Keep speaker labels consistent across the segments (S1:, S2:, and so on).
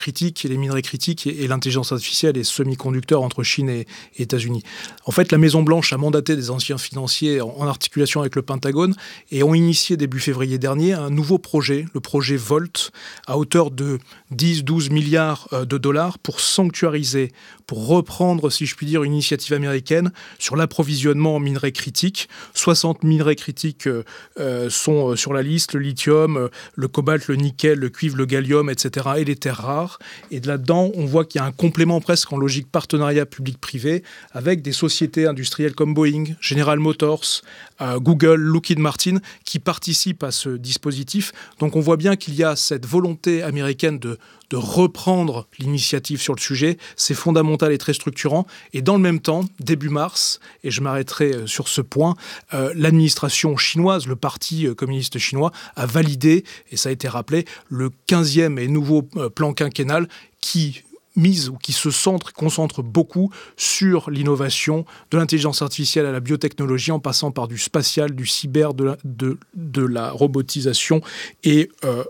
S1: critiques, les minerais critiques et l'intelligence artificielle et semi-conducteurs entre Chine et États-Unis. En fait, la Maison-Blanche a mandaté des anciens financiers en articulation avec le Pentagone et ont initié début février dernier un nouveau projet, le projet Volt, à hauteur de 10-12 milliards de dollars pour sanctuariser, pour reprendre, si je puis dire, une initiative américaine sur l'approvisionnement en minerais critiques. 60 minerais critiques sont sur la liste, le lithium, le cobalt, le nickel, le cuivre, le gallium, etc. et les terres rares. Et de là-dedans, on voit qu'il y a un complément presque en logique partenariat public-privé avec des sociétés industrielles comme Boeing, General Motors, Google, Lockheed Martin qui participent à ce dispositif. Donc on voit bien qu'il y a cette volonté américaine de reprendre l'initiative sur le sujet. C'est fondamental et très structurant. Et dans le même temps, début mars, et je m'arrêterai sur ce point, l'administration chinoise, le parti communiste chinois, a validé, et ça a été rappelé, le 15e et nouveau plan quinquennal qui mise ou qui se concentre beaucoup sur l'innovation, de l'intelligence artificielle à la biotechnologie, en passant par du spatial, du cyber, de la robotisation et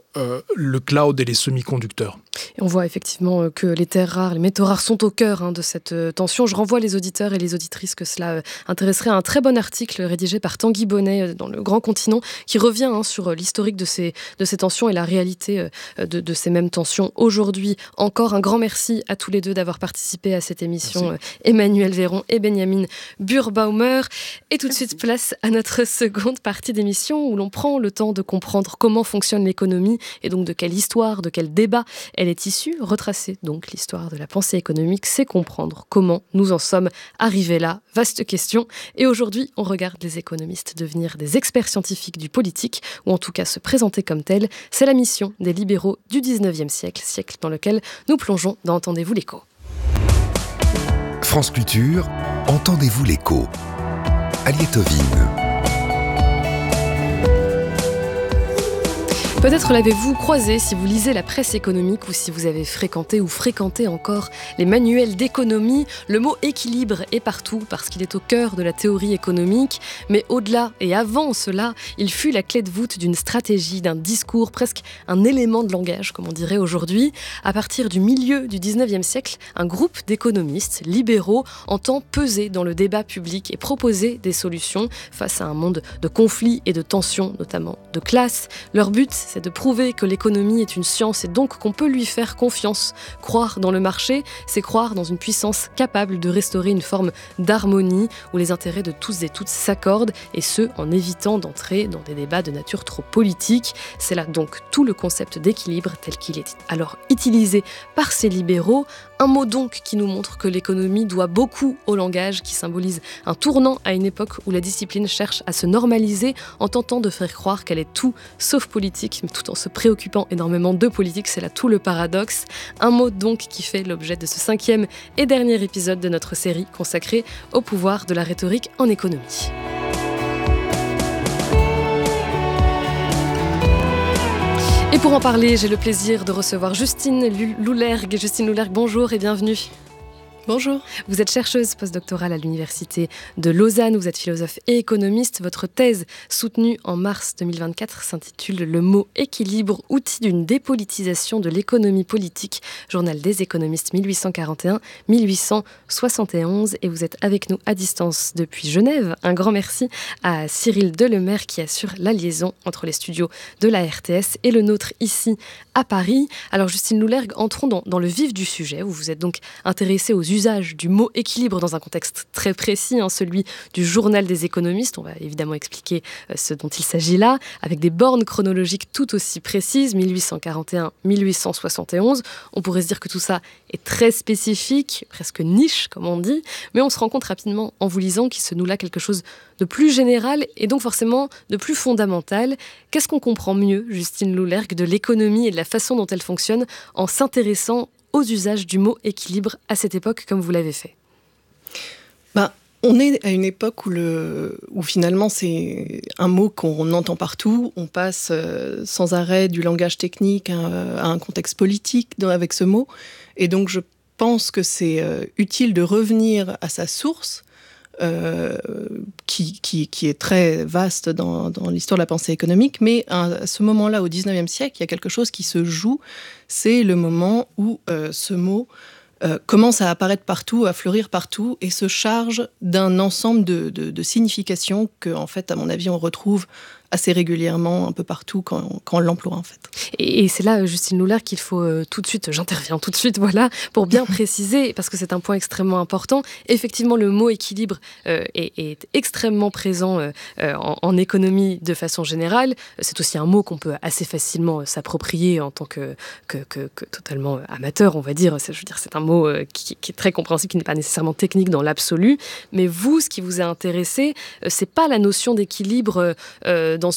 S1: le cloud et les semi-conducteurs.
S2: Et on voit effectivement que les terres rares, les métaux rares sont au cœur de cette tension. Je renvoie les auditeurs et les auditrices que cela intéresserait à un très bon article rédigé par Tanguy Bonnet dans Le Grand Continent qui revient sur l'historique de ces tensions et la réalité de ces mêmes tensions. Aujourd'hui, encore un grand merci à tous les deux d'avoir participé à cette émission. Emmanuel Véron et Benjamin Burbaumer. Et tout de suite, place à notre seconde partie d'émission où l'on prend le temps de comprendre comment fonctionne l'économie et donc de quelle histoire, de quel débat elle est issue. Retracer donc l'histoire de la pensée économique, c'est comprendre comment nous en sommes arrivés là. Vaste question. Et aujourd'hui, on regarde les économistes devenir des experts scientifiques du politique, ou en tout cas se présenter comme tels. C'est la mission des libéraux du 19e siècle dans lequel nous plongeons dans Entendez-vous l'écho.
S3: France Culture, Entendez-vous l'écho. Aliette Ovine.
S2: Peut-être l'avez-vous croisé si vous lisez la presse économique ou si vous avez fréquenté encore les manuels d'économie. Le mot équilibre est partout parce qu'il est au cœur de la théorie économique. Mais au-delà et avant cela, il fut la clé de voûte d'une stratégie, d'un discours, presque un élément de langage, comme on dirait aujourd'hui. À partir du milieu du 19e siècle, un groupe d'économistes libéraux entend peser dans le débat public et proposer des solutions face à un monde de conflits et de tensions, notamment de classe. Leur but, c'est de prouver que l'économie est une science et donc qu'on peut lui faire confiance. Croire dans le marché, c'est croire dans une puissance capable de restaurer une forme d'harmonie où les intérêts de tous et toutes s'accordent, et ce, en évitant d'entrer dans des débats de nature trop politique. C'est là donc tout le concept d'équilibre tel qu'il est alors utilisé par ces libéraux. Un mot donc qui nous montre que l'économie doit beaucoup au langage, qui symbolise un tournant à une époque où la discipline cherche à se normaliser en tentant de faire croire qu'elle est tout sauf politique, mais tout en se préoccupant énormément de politique. C'est là tout le paradoxe. Un mot donc qui fait l'objet de ce 5e et dernier épisode de notre série consacrée au pouvoir de la rhétorique en économie. Et pour en parler, j'ai le plaisir de recevoir Justine Loulergue. Justine Loulergue, bonjour et bienvenue.
S4: Bonjour.
S2: Vous êtes chercheuse postdoctorale à l'Université de Lausanne, vous êtes philosophe et économiste. Votre thèse, soutenue en mars 2024, s'intitule « Le mot équilibre, outil d'une dépolitisation de l'économie politique », Journal des économistes 1841-1871. Et vous êtes avec nous à distance depuis Genève. Un grand merci à Cyril Delemaire qui assure la liaison entre les studios de la RTS et le nôtre ici à Paris. Alors Justine Loulergue, entrons dans le vif du sujet. Vous vous êtes donc intéressée aux usage du mot équilibre dans un contexte très précis, celui du journal des économistes. On va évidemment expliquer ce dont il s'agit là, avec des bornes chronologiques tout aussi précises, 1841-1871. On pourrait se dire que tout ça est très spécifique, presque niche comme on dit, mais on se rend compte rapidement en vous lisant qu'il se noue là quelque chose de plus général et donc forcément de plus fondamental. Qu'est-ce qu'on comprend mieux, Justine Loulergue, de l'économie et de la façon dont elle fonctionne en s'intéressant aux usages du mot équilibre à cette époque, comme vous l'avez fait?
S4: On est à une époque où finalement c'est un mot qu'on entend partout. On passe sans arrêt du langage technique à un contexte politique avec ce mot. Et donc je pense que c'est utile de revenir à sa source qui est très vaste dans l'histoire de la pensée économique, mais à ce moment-là, au XIXe siècle, il y a quelque chose qui se joue, c'est le moment où ce mot commence à apparaître partout, à fleurir partout, et se charge d'un ensemble de significations que, en fait, à mon avis, on retrouve assez régulièrement, un peu partout, quand on l'emploie, en fait.
S2: Et c'est là, Justine Loullard, qu'il faut tout de suite, j'interviens tout de suite, voilà, pour bien préciser, parce que c'est un point extrêmement important. Effectivement, le mot équilibre est extrêmement présent en économie de façon générale. C'est aussi un mot qu'on peut assez facilement s'approprier en tant que totalement amateur, on va dire. Je veux dire, c'est un mot qui est très compréhensible, qui n'est pas nécessairement technique dans l'absolu. Mais vous, ce qui vous a intéressé, c'est pas la notion d'équilibre dans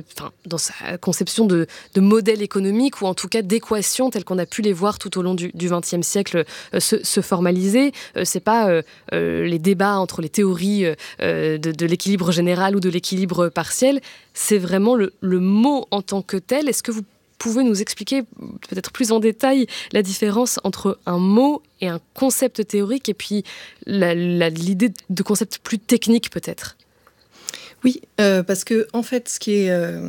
S2: sa conception de modèle économique, ou en tout cas d'équations telles qu'on a pu les voir tout au long du XXe siècle se formaliser. C'est pas les débats entre les théories de l'équilibre général ou de l'équilibre partiel. C'est vraiment le mot en tant que tel. Est-ce que vous pouvez nous expliquer peut-être plus en détail la différence entre un mot et un concept théorique, et puis l'idée de concept plus technique peut-être ?
S4: Oui, parce que en fait, ce qui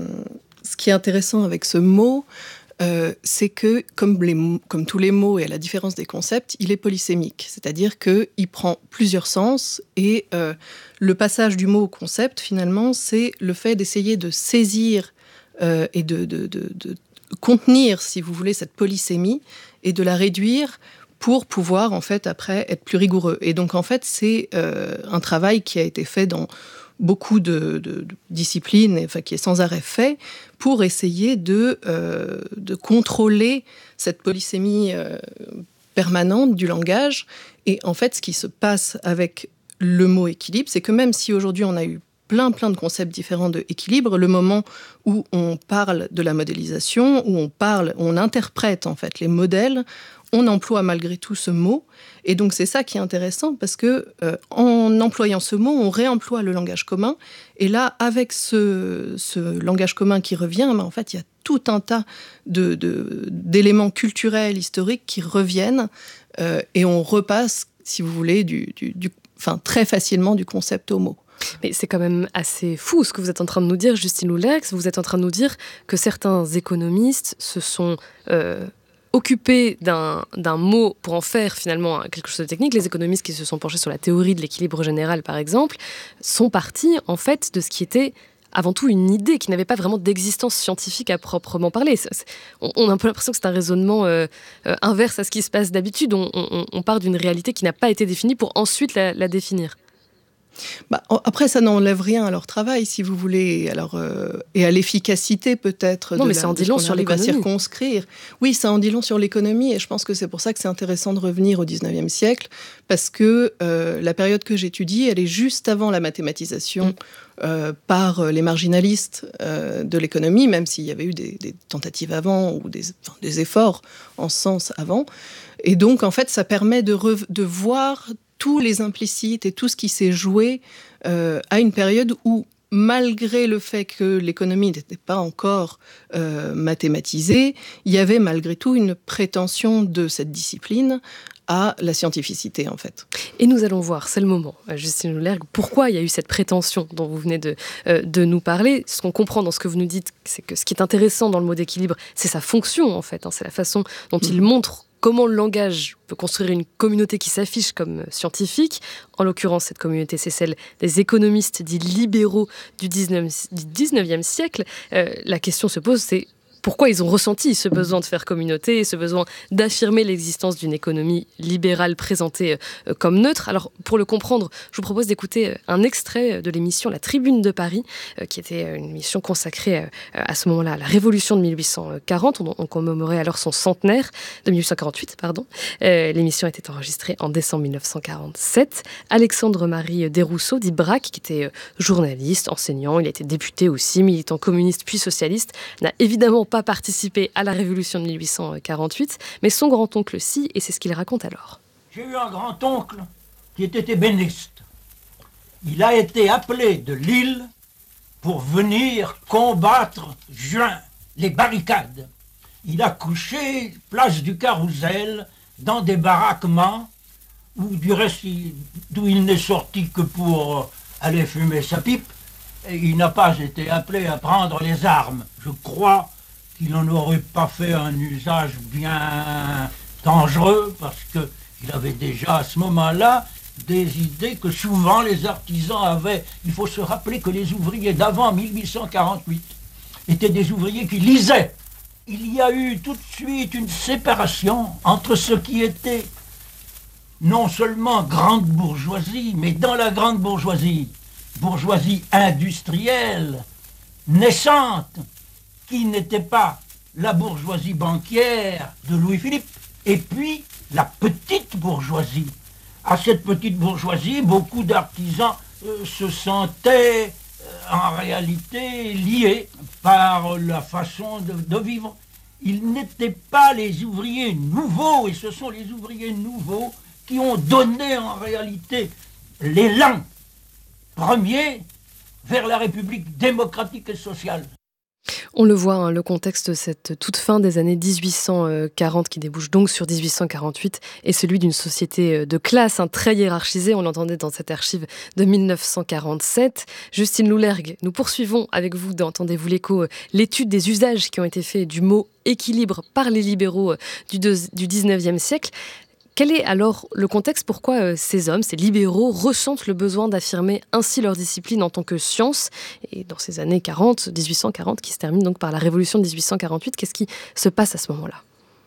S4: est intéressant avec ce mot, c'est que, comme tous les mots et à la différence des concepts, il est polysémique, c'est-à-dire qu'il prend plusieurs sens, et le passage du mot au concept, finalement, c'est le fait d'essayer de saisir et de contenir, si vous voulez, cette polysémie, et de la réduire pour pouvoir, en fait, après, être plus rigoureux. Et donc, en fait, c'est un travail qui a été fait dans beaucoup de disciplines, enfin, qui est sans arrêt fait, pour essayer de contrôler cette polysémie permanente du langage. Et en fait, ce qui se passe avec le mot équilibre, c'est que même si aujourd'hui on a eu plein de concepts différents de équilibre, le moment où on parle de la modélisation, où on interprète en fait les modèles, on emploie malgré tout ce mot. Et donc c'est ça qui est intéressant, parce que en employant ce mot, on réemploie le langage commun. Et là, avec ce langage commun qui revient, en fait, il y a tout un tas d'éléments culturels, historiques qui reviennent, et on repasse, si vous voulez, très facilement du concept au mot.
S2: Mais c'est quand même assez fou ce que vous êtes en train de nous dire, Justine Loullard. Vous êtes en train de nous dire que certains économistes se sont occupés d'un mot pour en faire finalement quelque chose de technique. Les économistes qui se sont penchés sur la théorie de l'équilibre général, par exemple, sont partis en fait de ce qui était avant tout une idée, qui n'avait pas vraiment d'existence scientifique à proprement parler. On a un peu l'impression que c'est un raisonnement inverse à ce qui se passe d'habitude. On part d'une réalité qui n'a pas été définie pour ensuite la définir.
S4: Après, ça n'enlève rien à leur travail, si vous voulez, et à l'efficacité peut-être.
S2: Non, mais ça en dit long sur l'économie.
S4: Circonscrire. Oui, ça en dit long sur l'économie, et je pense que c'est pour ça que c'est intéressant de revenir au XIXe siècle, parce que la période que j'étudie, elle est juste avant la mathématisation par les marginalistes de l'économie, même s'il y avait eu des tentatives avant, ou des efforts en ce sens avant. Et donc, en fait, ça permet de voir tous les implicites et tout ce qui s'est joué à une période où, malgré le fait que l'économie n'était pas encore mathématisée, il y avait malgré tout une prétention de cette discipline à la scientificité, en fait.
S2: Et nous allons voir, c'est le moment, Justine Loullard, pourquoi il y a eu cette prétention dont vous venez de nous parler. Ce qu'on comprend dans ce que vous nous dites, c'est que ce qui est intéressant dans le mot d'équilibre, c'est sa fonction, en fait. C'est la façon dont il montre comment le langage peut construire une communauté qui s'affiche comme scientifique. En l'occurrence, cette communauté, c'est celle des économistes dits libéraux du 19e siècle. La question se pose, c'est pourquoi ils ont ressenti ce besoin de faire communauté, ce besoin d'affirmer l'existence d'une économie libérale présentée comme neutre. Alors, pour le comprendre, je vous propose d'écouter un extrait de l'émission La Tribune de Paris, qui était une émission consacrée à ce moment-là à la Révolution de 1840. On commémorait alors son centenaire, de 1848, pardon. L'émission était enregistrée en décembre 1947. Alexandre-Marie Desrousseaux, dit Braque, qui était journaliste, enseignant, il a été député aussi, militant communiste puis socialiste, n'a évidemment pas participé à la Révolution de 1848, mais son grand-oncle si, et c'est ce qu'il raconte alors.
S5: J'ai eu un grand-oncle qui était ébéniste. Il a été appelé de Lille pour venir combattre Juin, les barricades. Il a couché place du Carrousel dans des baraquements ou du reste, d'où il n'est sorti que pour aller fumer sa pipe, et il n'a pas été appelé à prendre les armes. Je crois qu'il n'en aurait pas fait un usage bien dangereux, parce qu'il avait déjà à ce moment-là des idées que souvent les artisans avaient. Il faut se rappeler que les ouvriers d'avant 1848 étaient des ouvriers qui lisaient. Il y a eu tout de suite une séparation entre ce qui était non seulement grande bourgeoisie, mais dans la grande bourgeoisie industrielle, naissante, qui n'était pas la bourgeoisie banquière de Louis-Philippe, et puis la petite bourgeoisie. À cette petite bourgeoisie, beaucoup d'artisans se sentaient en réalité liés par la façon de vivre. Ils n'étaient pas les ouvriers nouveaux, et ce sont les ouvriers nouveaux qui ont donné en réalité l'élan premier vers la République démocratique et sociale.
S2: On le voit, hein, le contexte de cette toute fin des années 1840 qui débouche donc sur 1848 est celui d'une société de classe, très hiérarchisée. On l'entendait dans cette archive de 1947. Justine Loulergue, nous poursuivons avec vous dans Entendez-vous l'écho l'étude des usages qui ont été faits du mot équilibre par les libéraux du 19e siècle. Quel est alors le contexte? Pourquoi ces hommes, ces libéraux, ressentent le besoin d'affirmer ainsi leur discipline en tant que science? Et dans ces années 1840, qui se terminent donc par la Révolution de 1848, qu'est-ce qui se passe à ce moment-là?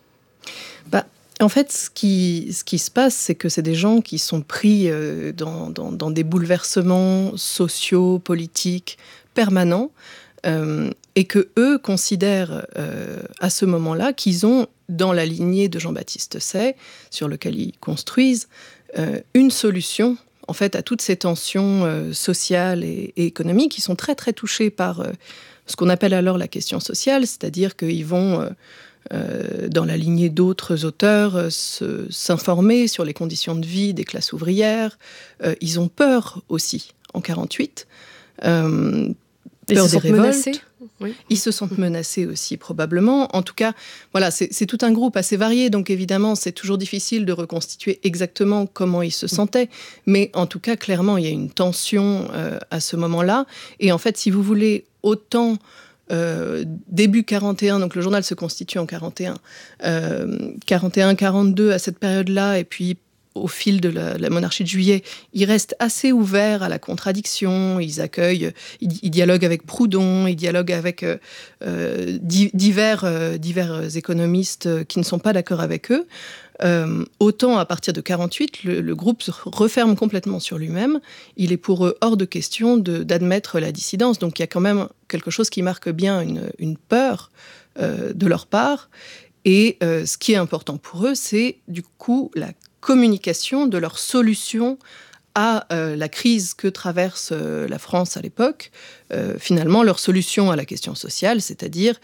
S4: En fait, ce qui se passe, c'est que c'est des gens qui sont pris dans des bouleversements sociaux, politiques, permanents, et que eux considèrent à ce moment-là qu'ils ont, dans la lignée de Jean-Baptiste Say, sur lequel ils construisent, une solution en fait à toutes ces tensions sociales et économiques qui sont très très touchées par ce qu'on appelle alors la question sociale, c'est-à-dire qu'ils vont dans la lignée d'autres auteurs s'informer sur les conditions de vie des classes ouvrières. Ils ont peur aussi en 48. Peur des révoltes. Oui. Ils se sentent menacés aussi, probablement. En tout cas, voilà, c'est tout un groupe assez varié, donc évidemment, c'est toujours difficile de reconstituer exactement comment ils se sentaient, mais en tout cas, clairement, il y a une tension à ce moment-là. Et en fait, si vous voulez, autant début 41, donc le journal se constitue en 41, 41-42 à cette période-là, et puis au fil de la monarchie de Juillet, ils restent assez ouverts à la contradiction, ils accueillent, ils dialoguent avec Proudhon, ils dialoguent avec divers économistes qui ne sont pas d'accord avec eux. Autant à partir de 48, le groupe se referme complètement sur lui-même. Il est pour eux hors de question d'admettre la dissidence. Donc il y a quand même quelque chose qui marque bien une peur de leur part. Et ce qui est important pour eux, c'est du coup la communication de leur solution à la crise que traverse la France à l'époque, finalement leur solution à la question sociale, c'est-à-dire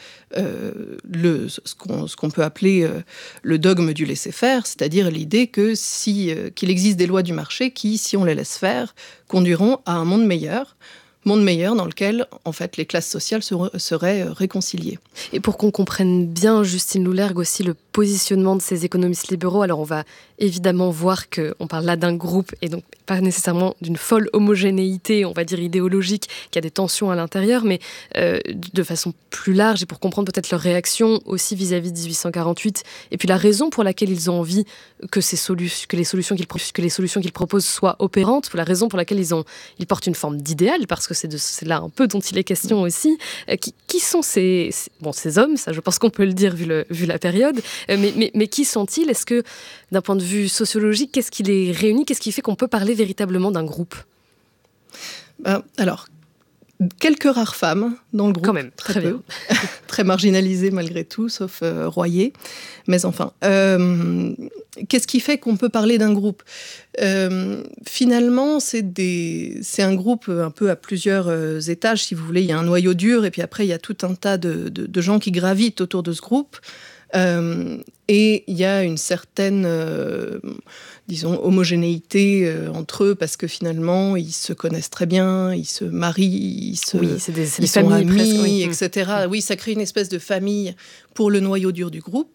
S4: ce qu'on peut appeler le dogme du laisser-faire, c'est-à-dire l'idée que qu'il existe des lois du marché qui, si on les laisse faire, conduiront à un monde meilleur dans lequel, en fait, les classes sociales seraient réconciliées.
S2: Et pour qu'on comprenne bien, Justine Loulergue, aussi le positionnement de ces économistes libéraux, alors on va évidemment voir qu'on parle là d'un groupe et donc pas nécessairement d'une folle homogénéité, on va dire idéologique, qui a des tensions à l'intérieur, mais de façon plus large et pour comprendre peut-être leur réaction aussi vis-à-vis de 1848 et puis la raison pour laquelle ils ont envie que les solutions qu'ils proposent soient opérantes, la raison pour laquelle ils portent une forme d'idéal, parce que c'est là un peu dont il est question aussi. Qui sont ces hommes, ça je pense qu'on peut le dire vu la période, mais qui sont-ils? Est-ce que d'un point de vue sociologique, qu'est-ce qui les réunit? Qu'est-ce qui fait qu'on peut parler véritablement d'un groupe?
S4: Alors, quelques rares femmes dans le groupe.
S2: Quand même, très bien.
S4: Très marginalisées malgré tout, sauf Royer. Mais enfin, qu'est-ce qui fait qu'on peut parler d'un groupe? Finalement, c'est un groupe un peu à plusieurs étages, si vous voulez. Il y a un noyau dur, et puis après, il y a tout un tas de gens qui gravitent autour de ce groupe. Et il y a une certaine, disons, homogénéité entre eux, parce que finalement, ils se connaissent très bien, ils se marient, ils sont amis, presque, oui. etc. Oui, ça crée une espèce de famille pour le noyau dur du groupe.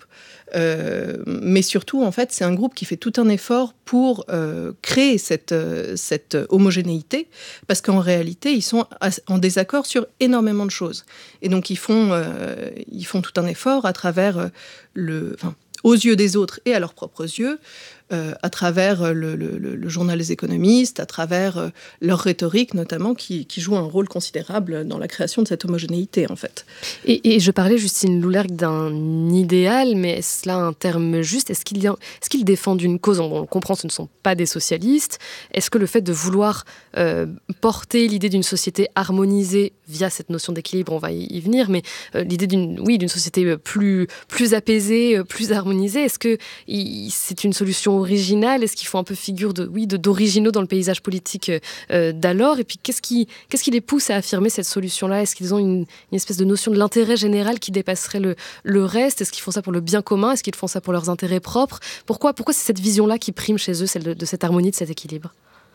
S4: Mais surtout, en fait, c'est un groupe qui fait tout un effort pour créer cette homogénéité, parce qu'en réalité, ils sont en désaccord sur énormément de choses. Et donc, ils font tout un effort à travers aux yeux des autres et à leurs propres yeux, à travers le journal des économistes, à travers leur rhétorique notamment, qui joue un rôle considérable dans la création de cette homogénéité, en fait.
S2: Et je parlais, Justine Loulergue, d'un idéal, mais est-ce là un terme juste ? Est-ce qu'ils défendent une cause ? On comprend, ce ne sont pas des socialistes. Est-ce que le fait de vouloir porter l'idée d'une société harmonisée via cette notion d'équilibre, on va y venir, mais l'idée d'une société plus apaisée, plus harmonisée, est-ce que c'est une solution originale ? Est-ce qu'ils font un peu figure d'originaux dans le paysage politique d'alors ? Et puis qu'est-ce qui les pousse à affirmer cette solution-là ? Est-ce qu'ils ont une espèce de notion de l'intérêt général qui dépasserait le reste ? Est-ce qu'ils font ça pour le bien commun ? Est-ce qu'ils font ça pour leurs intérêts propres ? Pourquoi c'est cette vision-là qui prime chez eux, celle de cette harmonie, de cet équilibre ?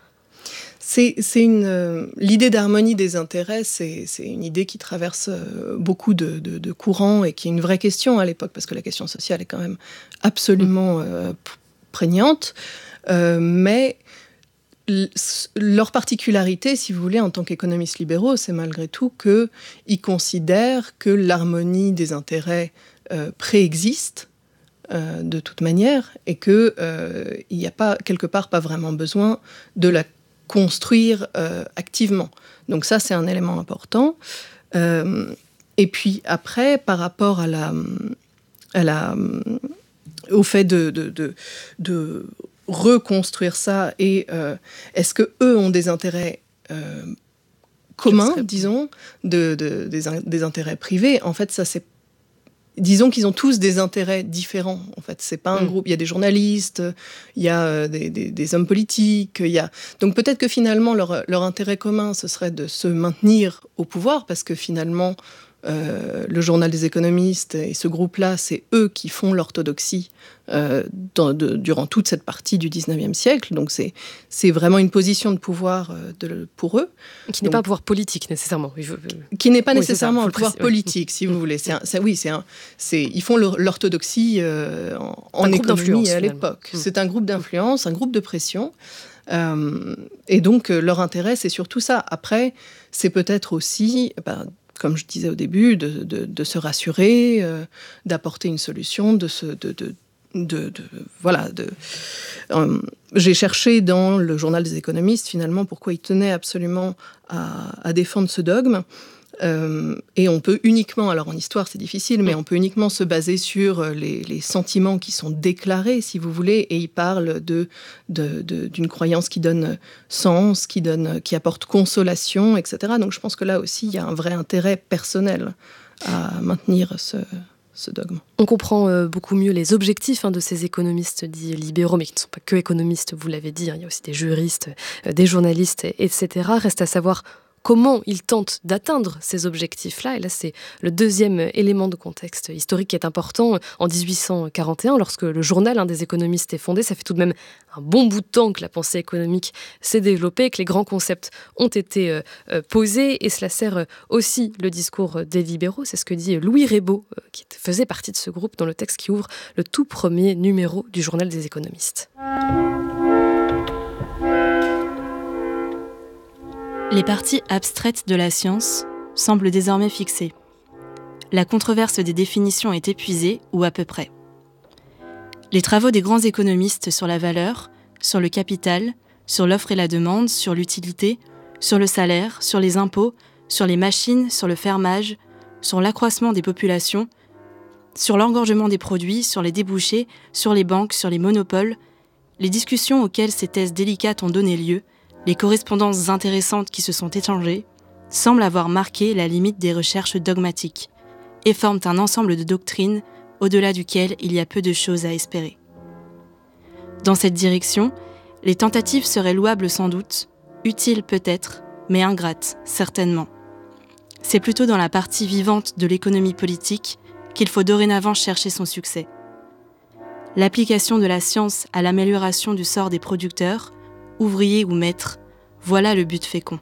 S4: L'idée d'harmonie des intérêts, c'est une idée qui traverse beaucoup de courants et qui est une vraie question à l'époque, parce que la question sociale est quand même absolument prégnante. Mais leur particularité, si vous voulez, en tant qu'économistes libéraux, c'est malgré tout qu'ils considèrent que l'harmonie des intérêts préexiste de toute manière, et qu'il n'y a pas, quelque part, pas vraiment besoin de la construire activement. Donc ça, c'est un élément important. Et puis après, par rapport au fait de reconstruire ça, et est-ce que eux ont des intérêts communs, disons, des intérêts privés ? En fait, ça, c'est... Disons qu'ils ont tous des intérêts différents. En fait, c'est pas un groupe. Il y a des journalistes, il y a des hommes politiques. Donc peut-être que finalement leur intérêt commun, ce serait de se maintenir au pouvoir, parce que finalement le journal des économistes et ce groupe-là, c'est eux qui font l'orthodoxie durant toute cette partie du 19e siècle. Donc c'est vraiment une position de pouvoir pour eux.
S2: Qui n'est pas un pouvoir politique nécessairement.
S4: Qui n'est pas nécessairement un pouvoir politique, si vous voulez. Ils font l'orthodoxie en économie à l'époque. C'est un groupe d'influence, un groupe de pression. Et donc leur intérêt, c'est surtout ça. Après, c'est peut-être aussi... comme je disais au début, de se rassurer, d'apporter une solution, j'ai cherché dans le journal des économistes, finalement, pourquoi ils tenaient absolument à défendre ce dogme. Et on peut uniquement, alors en histoire c'est difficile, mais on peut uniquement se baser sur les sentiments qui sont déclarés, si vous voulez, et ils parlent d'une croyance qui donne sens, qui apporte consolation, etc. Donc je pense que là aussi il y a un vrai intérêt personnel à maintenir ce dogme.
S2: On comprend beaucoup mieux les objectifs de ces économistes dits libéraux, mais qui ne sont pas que économistes, vous l'avez dit, il y a aussi des juristes, des journalistes, etc. Reste à savoir comment ils tentent d'atteindre ces objectifs-là. Et là, c'est le deuxième élément de contexte historique qui est important. En 1841, lorsque le journal des économistes est fondé, ça fait tout de même un bon bout de temps que la pensée économique s'est développée, que les grands concepts ont été posés, et cela sert aussi le discours des libéraux. C'est ce que dit Louis Raybaud, qui faisait partie de ce groupe, dans le texte qui ouvre le tout premier numéro du journal des économistes.
S6: Les parties abstraites de la science semblent désormais fixées. La controverse des définitions est épuisée, ou à peu près. Les travaux des grands économistes sur la valeur, sur le capital, sur l'offre et la demande, sur l'utilité, sur le salaire, sur les impôts, sur les machines, sur le fermage, sur l'accroissement des populations, sur l'engorgement des produits, sur les débouchés, sur les banques, sur les monopoles, les discussions auxquelles ces thèses délicates ont donné lieu, les correspondances intéressantes qui se sont échangées, semblent avoir marqué la limite des recherches dogmatiques et forment un ensemble de doctrines au-delà duquel il y a peu de choses à espérer. Dans cette direction, les tentatives seraient louables sans doute, utiles peut-être, mais ingrates certainement. C'est plutôt dans la partie vivante de l'économie politique qu'il faut dorénavant chercher son succès. L'application de la science à l'amélioration du sort des producteurs, ouvriers ou maîtres, voilà le but fécond.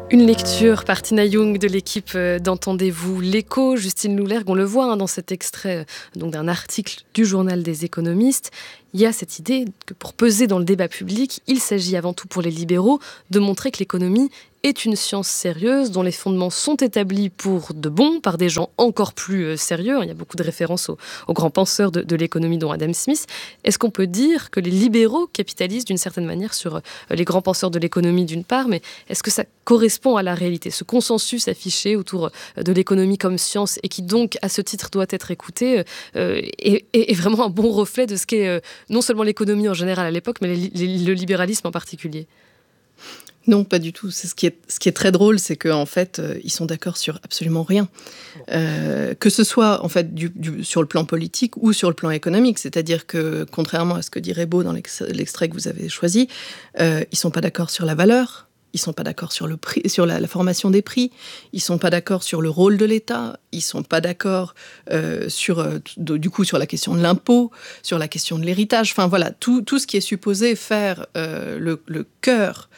S2: Une lecture par Tina Young de l'équipe d'Entendez-vous l'écho. Justine Loulergue, on le voit dans cet extrait donc d'un article du Journal des économistes. Il y a cette idée que pour peser dans le débat public, il s'agit avant tout pour les libéraux de montrer que l'économie est une science sérieuse dont les fondements sont établis pour de bon par des gens encore plus sérieux. Il y a beaucoup de références aux grands penseurs de l'économie dont Adam Smith. Est-ce qu'on peut dire que les libéraux capitalisent d'une certaine manière sur les grands penseurs de l'économie d'une part, mais est-ce que ça correspond à la réalité? Ce consensus affiché autour de l'économie comme science et qui donc à ce titre doit être écouté est vraiment un bon reflet de ce qu'est non seulement l'économie en général à l'époque, mais le libéralisme en particulier.
S4: Non, pas du tout. C'est ce qui est très drôle, c'est qu'en fait, ils sont d'accord sur absolument rien. Que ce soit en fait sur le plan politique ou sur le plan économique. C'est-à-dire que, contrairement à ce que dit Raybaud dans l'extrait que vous avez choisi, ils sont pas d'accord sur la valeur. Ils sont pas d'accord sur le prix, sur la formation des prix. Ils sont pas d'accord sur le rôle de l'État. Ils sont pas d'accord sur la question de l'impôt, sur la question de l'héritage. Enfin voilà, tout ce qui est supposé faire le cœur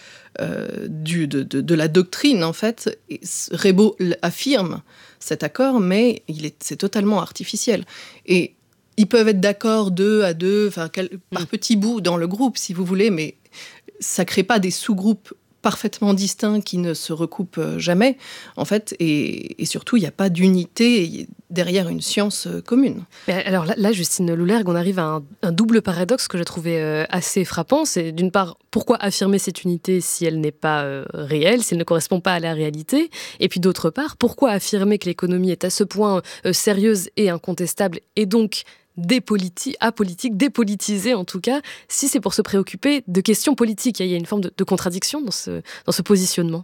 S4: de la doctrine, en fait. Raybaud affirme cet accord, mais c'est totalement artificiel. Et ils peuvent être d'accord deux à deux, par petits bouts dans le groupe, si vous voulez, mais ça crée pas des sous-groupes parfaitement distincts qui ne se recoupent jamais, en fait, et surtout, il n'y a pas d'unité derrière une science commune.
S2: Mais alors là, Justine Loulergue, on arrive à un double paradoxe que j'ai trouvé assez frappant. C'est d'une part, pourquoi affirmer cette unité si elle n'est pas réelle, si elle ne correspond pas à la réalité? Et puis d'autre part, pourquoi affirmer que l'économie est à ce point sérieuse et incontestable, et donc apolitique, dépolitisée en tout cas, si c'est pour se préoccuper de questions politiques? Il y a une forme de contradiction dans ce positionnement.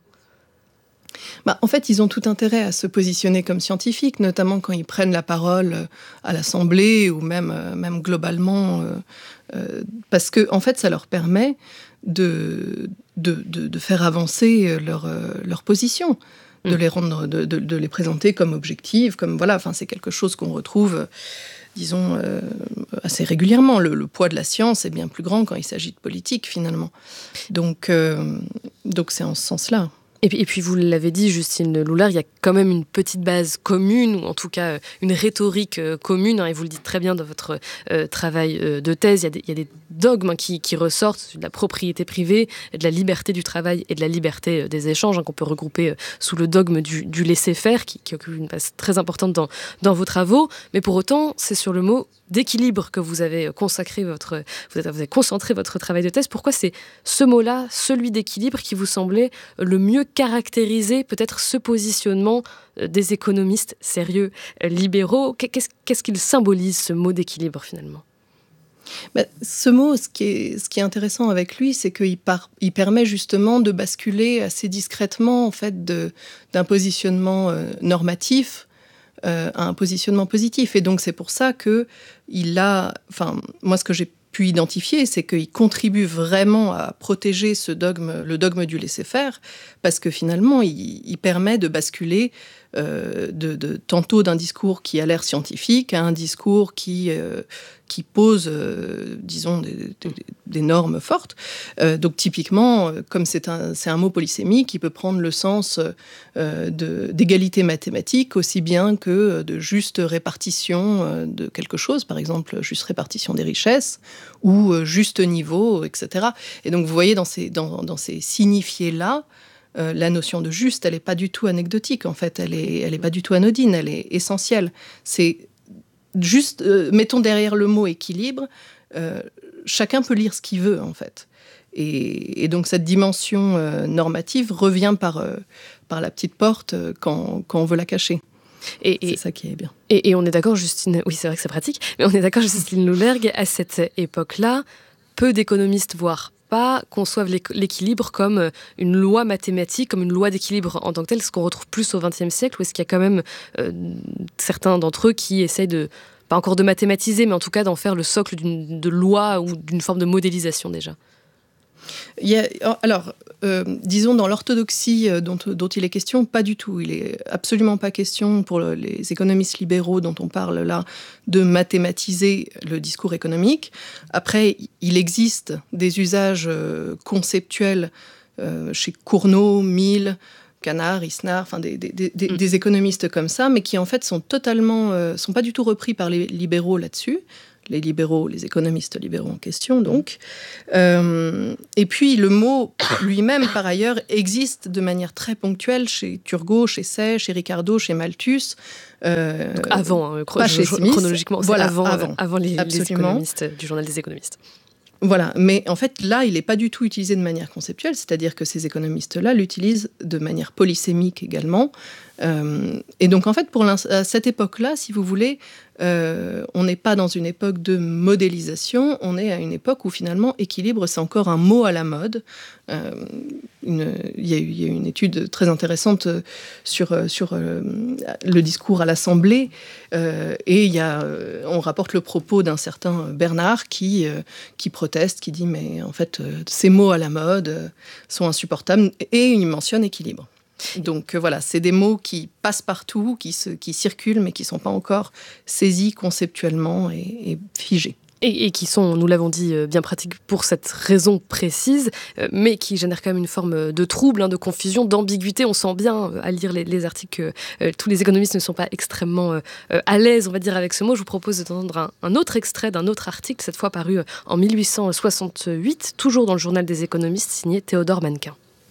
S4: En fait, ils ont tout intérêt à se positionner comme scientifiques, notamment quand ils prennent la parole à l'Assemblée ou même globalement, parce que en fait, ça leur permet de faire avancer leur position, de les présenter comme objectives, comme voilà. Enfin, c'est quelque chose qu'on retrouve, disons, assez régulièrement. Le poids de la science est bien plus grand quand il s'agit de politique, finalement. Donc c'est en ce sens-là.
S2: Et puis vous l'avez dit, Justine Loulergue, il y a quand même une petite base commune, ou en tout cas une rhétorique commune, et vous le dites très bien dans votre travail de thèse. Il y a des dogmes qui ressortent de la propriété privée, de la liberté du travail et de la liberté des échanges, qu'on peut regrouper sous le dogme du laisser-faire, qui occupe une place très importante dans vos travaux. Mais pour autant, c'est sur le mot d'équilibre que vous avez concentré votre travail de thèse. Pourquoi c'est ce mot-là, celui d'équilibre, qui vous semblait le mieux caractériser peut-être ce positionnement des économistes sérieux libéraux? Qu'est-ce qu'il symbolise, ce mot d'équilibre, finalement?
S4: Ce mot, ce qui est intéressant avec lui, c'est qu'il permet justement de basculer assez discrètement, en fait, d'un positionnement normatif à un positionnement positif. Et donc, c'est pour ça moi, ce que j'ai pu identifier, c'est qu'il contribue vraiment à protéger le dogme du laisser-faire, parce que finalement, il permet de basculer tantôt d'un discours qui a l'air scientifique à un discours qui pose, disons, des normes fortes. Donc typiquement, comme c'est un mot polysémique, il peut prendre le sens d'égalité mathématique aussi bien que de juste répartition de quelque chose, par exemple juste répartition des richesses ou juste niveau, etc. Et donc vous voyez dans ces signifiés-là, la notion de juste, elle n'est pas du tout anecdotique, en fait. Elle est pas du tout anodine, elle est essentielle. C'est juste, mettons derrière le mot équilibre, chacun peut lire ce qu'il veut, en fait. Et donc cette dimension normative revient par la petite porte quand on veut la cacher. C'est ça qui est bien.
S2: Et on est d'accord, Justine... Oui, c'est vrai que c'est pratique, mais on est d'accord, Justine Loulergue, à cette époque-là, peu d'économistes, voire pas, conçoivent l'équilibre comme une loi mathématique, comme une loi d'équilibre en tant que telle, ce qu'on retrouve plus au XXe siècle, ou est-ce qu'il y a quand même certains d'entre eux qui essayent pas encore de mathématiser, mais en tout cas d'en faire le socle de loi ou d'une forme de modélisation déjà?
S4: Disons, dans l'orthodoxie dont il est question, pas du tout. Il est absolument pas question, pour les économistes libéraux dont on parle là, de mathématiser le discours économique. Après, il existe des usages conceptuels chez Cournot, Mill, Canard, Isnard, enfin des économistes comme ça, mais qui en fait sont pas du tout repris par les libéraux là-dessus. Les libéraux, les économistes libéraux en question, donc. Et puis, le mot lui-même, par ailleurs, existe de manière très ponctuelle chez Turgot, chez Say, chez Ricardo, chez Malthus.
S2: Donc avant,
S4: pas chez Smith.
S2: Chronologiquement,
S4: voilà,
S2: avant les économistes du journal des économistes.
S4: Voilà, mais en fait, là, il n'est pas du tout utilisé de manière conceptuelle, c'est-à-dire que ces économistes-là l'utilisent de manière polysémique également. Et donc, en fait, à cette époque-là, si vous voulez, on n'est pas dans une époque de modélisation, on est à une époque où, finalement, équilibre, c'est encore un mot à la mode. Il y a eu une étude très intéressante sur le discours à l'Assemblée, et on rapporte le propos d'un certain Bernard qui proteste, qui dit « mais en fait, ces mots à la mode sont insupportables », et il mentionne équilibre. Donc voilà, c'est des mots qui passent partout, qui circulent, mais qui ne sont pas encore saisis conceptuellement et figés.
S2: Et qui sont, nous l'avons dit, bien pratiques pour cette raison précise, mais qui génèrent quand même une forme de trouble, de confusion, d'ambiguïté. On sent bien à lire les articles que tous les économistes ne sont pas extrêmement à l'aise, on va dire, avec ce mot. Je vous propose d'entendre un autre extrait d'un autre article, cette fois paru en 1868, toujours dans le journal des économistes, signé Théodore Mannequin.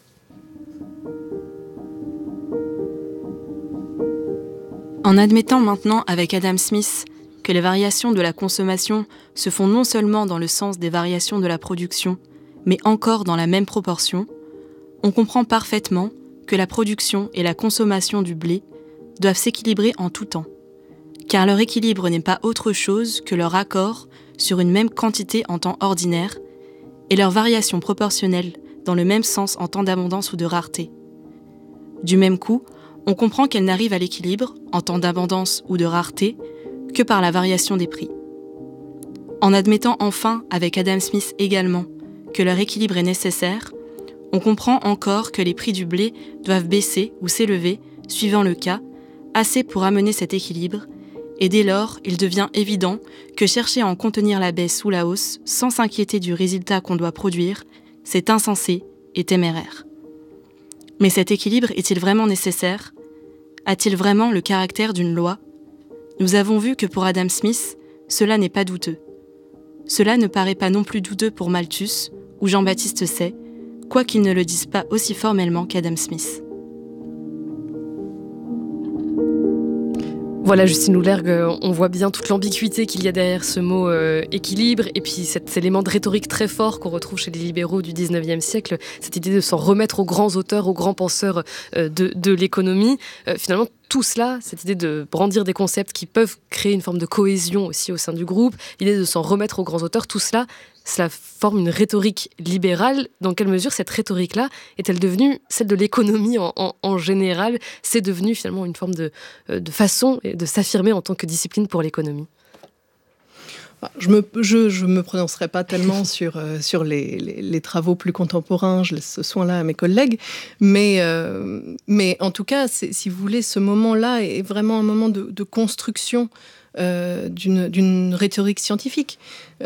S6: En admettant maintenant avec Adam Smith que les variations de la consommation se font non seulement dans le sens des variations de la production, mais encore dans la même proportion, on comprend parfaitement que la production et la consommation du blé doivent s'équilibrer en tout temps, car leur équilibre n'est pas autre chose que leur accord sur une même quantité en temps ordinaire et leur variation proportionnelle dans le même sens en temps d'abondance ou de rareté. Du même coup, on comprend qu'elles n'arrivent à l'équilibre, en temps d'abondance ou de rareté, que par la variation des prix. En admettant enfin, avec Adam Smith également, que leur équilibre est nécessaire, on comprend encore que les prix du blé doivent baisser ou s'élever, suivant le cas, assez pour amener cet équilibre, et dès lors, il devient évident que chercher à en contenir la baisse ou la hausse, sans s'inquiéter du résultat qu'on doit produire, c'est insensé et téméraire. Mais cet équilibre est-il vraiment nécessaire ? A-t-il vraiment le caractère d'une loi ? Nous avons vu que pour Adam Smith, cela n'est pas douteux. Cela ne paraît pas non plus douteux pour Malthus ou Jean-Baptiste Say, quoiqu'ils ne le disent pas aussi formellement qu'Adam Smith.
S2: Voilà, Justine Loulergue, on voit bien toute l'ambiguïté qu'il y a derrière ce mot équilibre, et puis cet élément de rhétorique très fort qu'on retrouve chez les libéraux du 19e siècle, cette idée de s'en remettre aux grands auteurs, aux grands penseurs de l'économie. Finalement, tout cela, cette idée de brandir des concepts qui peuvent créer une forme de cohésion aussi au sein du groupe, l'idée de s'en remettre aux grands auteurs, tout cela, cela forme une rhétorique libérale. Dans quelle mesure cette rhétorique-là est-elle devenue celle de l'économie en général ? C'est devenu finalement une forme de façon de s'affirmer en tant que discipline pour l'économie.
S4: Je me prononcerai pas tellement sur les travaux plus contemporains, je laisse ce soin-là à mes collègues, mais en tout cas, si vous voulez, ce moment-là est vraiment un moment de construction d'une rhétorique scientifique.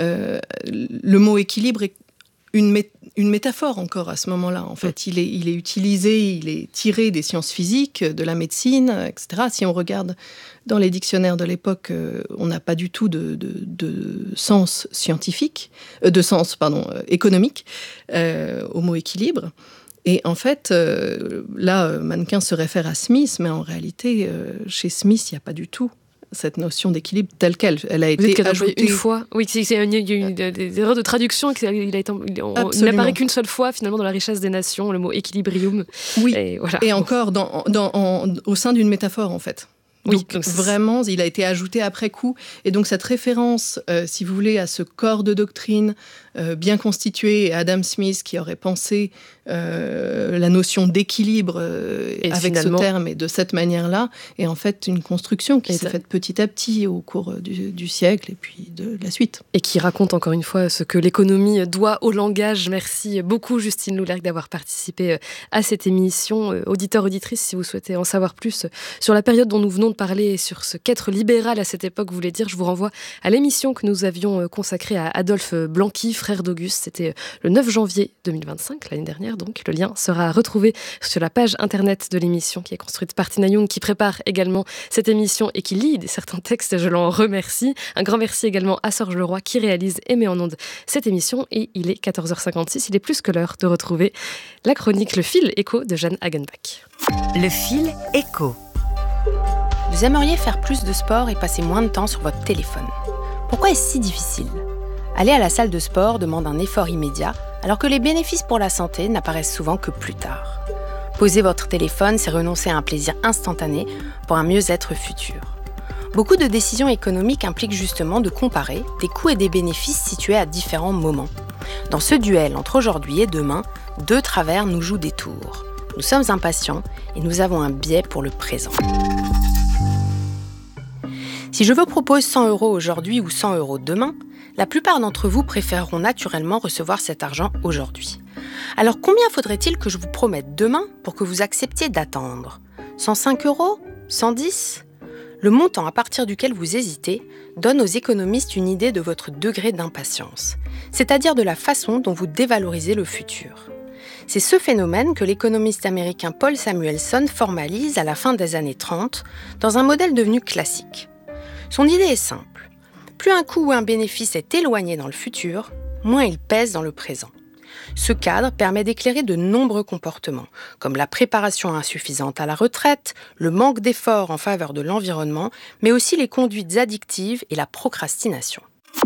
S4: Le mot équilibre est une métaphore encore à ce moment-là. En fait, il est utilisé, il est tiré des sciences physiques, de la médecine, etc. Si on regarde dans les dictionnaires de l'époque, on n'a pas du tout de sens scientifique, économique au mot équilibre. Et en fait, là, Mannequin se réfère à Smith, mais en réalité, chez Smith, il n'y a pas du tout cette notion d'équilibre telle qu'elle. Elle a été ajoutée
S2: une fois. Oui, il y a eu des erreurs de traduction. Il n'apparaît qu'une seule fois, finalement, dans La richesse des nations, le mot équilibrium.
S4: Oui,
S2: et, voilà.
S4: Et encore au sein d'une métaphore, en fait. Donc vraiment, il a été ajouté après coup. Et donc cette référence, si vous voulez, à ce corps de doctrine bien constitué, et Adam Smith qui aurait pensé la notion d'équilibre avec ce terme et de cette manière-là, est en fait une construction qui s'est faite petit à petit au cours du siècle et puis de la suite.
S2: Et qui raconte encore une fois ce que l'économie doit au langage. Merci beaucoup Justine Loulergue d'avoir participé à cette émission. Auditeurs, auditrices, si vous souhaitez en savoir plus sur la période dont nous venons de parler sur ce qu'être libéral à cette époque voulait dire, je vous renvoie à l'émission que nous avions consacrée à Adolphe Blanqui, frère d'Auguste. C'était le 9 janvier 2025, l'année dernière donc. Le lien sera retrouvé sur la page internet de l'émission qui est construite par Tina Young, qui prépare également cette émission et qui lit certains textes. Je l'en remercie. Un grand merci également à Sorge Leroy qui réalise et met en onde cette émission. Et il est 14h56, il est plus que l'heure de retrouver la chronique Le Fil Éco de Jeanne Hagenbach.
S7: Le Fil Éco.
S8: Vous aimeriez faire plus de sport et passer moins de temps sur votre téléphone. Pourquoi est-ce si difficile ? Aller à la salle de sport demande un effort immédiat, alors que les bénéfices pour la santé n'apparaissent souvent que plus tard. Poser votre téléphone, c'est renoncer à un plaisir instantané pour un mieux-être futur. Beaucoup de décisions économiques impliquent justement de comparer des coûts et des bénéfices situés à différents moments. Dans ce duel entre aujourd'hui et demain, deux travers nous jouent des tours. Nous sommes impatients et nous avons un biais pour le présent. Si je vous propose 100 € aujourd'hui ou 100 € demain, la plupart d'entre vous préféreront naturellement recevoir cet argent aujourd'hui. Alors combien faudrait-il que je vous promette demain pour que vous acceptiez d'attendre ? 105 €? 110 ? Le montant à partir duquel vous hésitez donne aux économistes une idée de votre degré d'impatience, c'est-à-dire de la façon dont vous dévalorisez le futur. C'est ce phénomène que l'économiste américain Paul Samuelson formalise à la fin des années 30 dans un modèle devenu classique. Son idée est simple. Plus un coût ou un bénéfice est éloigné dans le futur, moins il pèse dans le présent. Ce cadre permet d'éclairer de nombreux comportements, comme la préparation insuffisante à la retraite, le manque d'efforts en faveur de l'environnement, mais aussi les conduites addictives et la procrastination.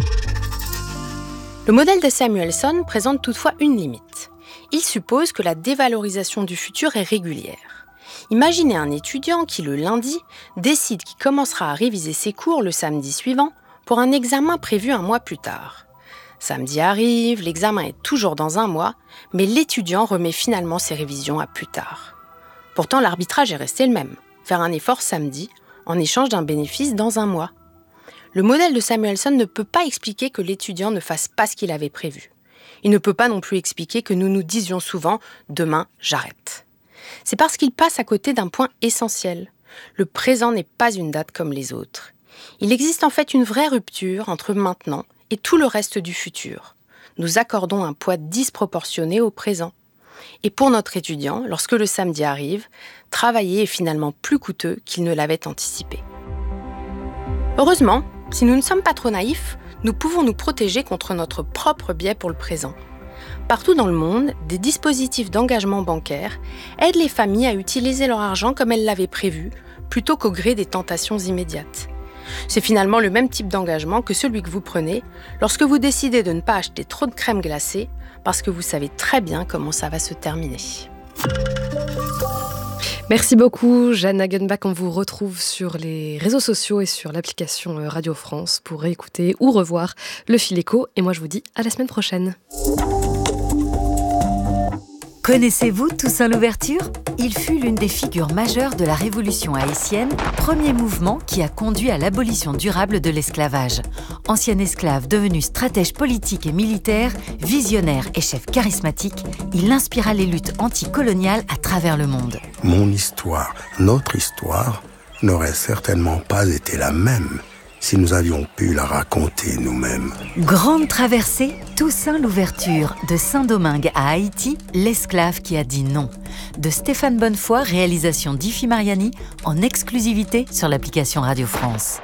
S8: Le modèle de Samuelson présente toutefois une limite. Il suppose que la dévalorisation du futur est régulière. Imaginez un étudiant qui, le lundi, décide qu'il commencera à réviser ses cours le samedi suivant pour un examen prévu un mois plus tard. Samedi arrive, l'examen est toujours dans un mois, mais l'étudiant remet finalement ses révisions à plus tard. Pourtant, l'arbitrage est resté le même, faire un effort samedi en échange d'un bénéfice dans un mois. Le modèle de Samuelson ne peut pas expliquer que l'étudiant ne fasse pas ce qu'il avait prévu. Il ne peut pas non plus expliquer que nous nous disions souvent « demain, j'arrête ». C'est parce qu'il passe à côté d'un point essentiel. Le présent n'est pas une date comme les autres. Il existe en fait une vraie rupture entre maintenant et tout le reste du futur. Nous accordons un poids disproportionné au présent. Et pour notre étudiant, lorsque le samedi arrive, travailler est finalement plus coûteux qu'il ne l'avait anticipé. Heureusement, si nous ne sommes pas trop naïfs, nous pouvons nous protéger contre notre propre biais pour le présent. Partout dans le monde, des dispositifs d'engagement bancaire aident les familles à utiliser leur argent comme elles l'avaient prévu, plutôt qu'au gré des tentations immédiates. C'est finalement le même type d'engagement que celui que vous prenez lorsque vous décidez de ne pas acheter trop de crème glacée parce que vous savez très bien comment ça va se terminer.
S2: Merci beaucoup, Jeanne Hagenbach. On vous retrouve sur les réseaux sociaux et sur l'application Radio France pour réécouter ou revoir Le Fil Éco. Et moi, je vous dis à la semaine prochaine.
S7: Connaissez-vous Toussaint Louverture ? Il fut l'une des figures majeures de la Révolution haïtienne, premier mouvement qui a conduit à l'abolition durable de l'esclavage. Ancien esclave devenu stratège politique et militaire, visionnaire et chef charismatique, il inspira les luttes anticoloniales à travers le monde.
S9: Mon histoire, notre histoire, n'aurait certainement pas été la même si nous avions pu la raconter nous-mêmes.
S7: Grande traversée, Toussaint Louverture, de Saint-Domingue à Haïti, l'esclave qui a dit non. De Stéphane Bonnefoy, réalisation d'Ifi Mariani, en exclusivité sur l'application Radio France.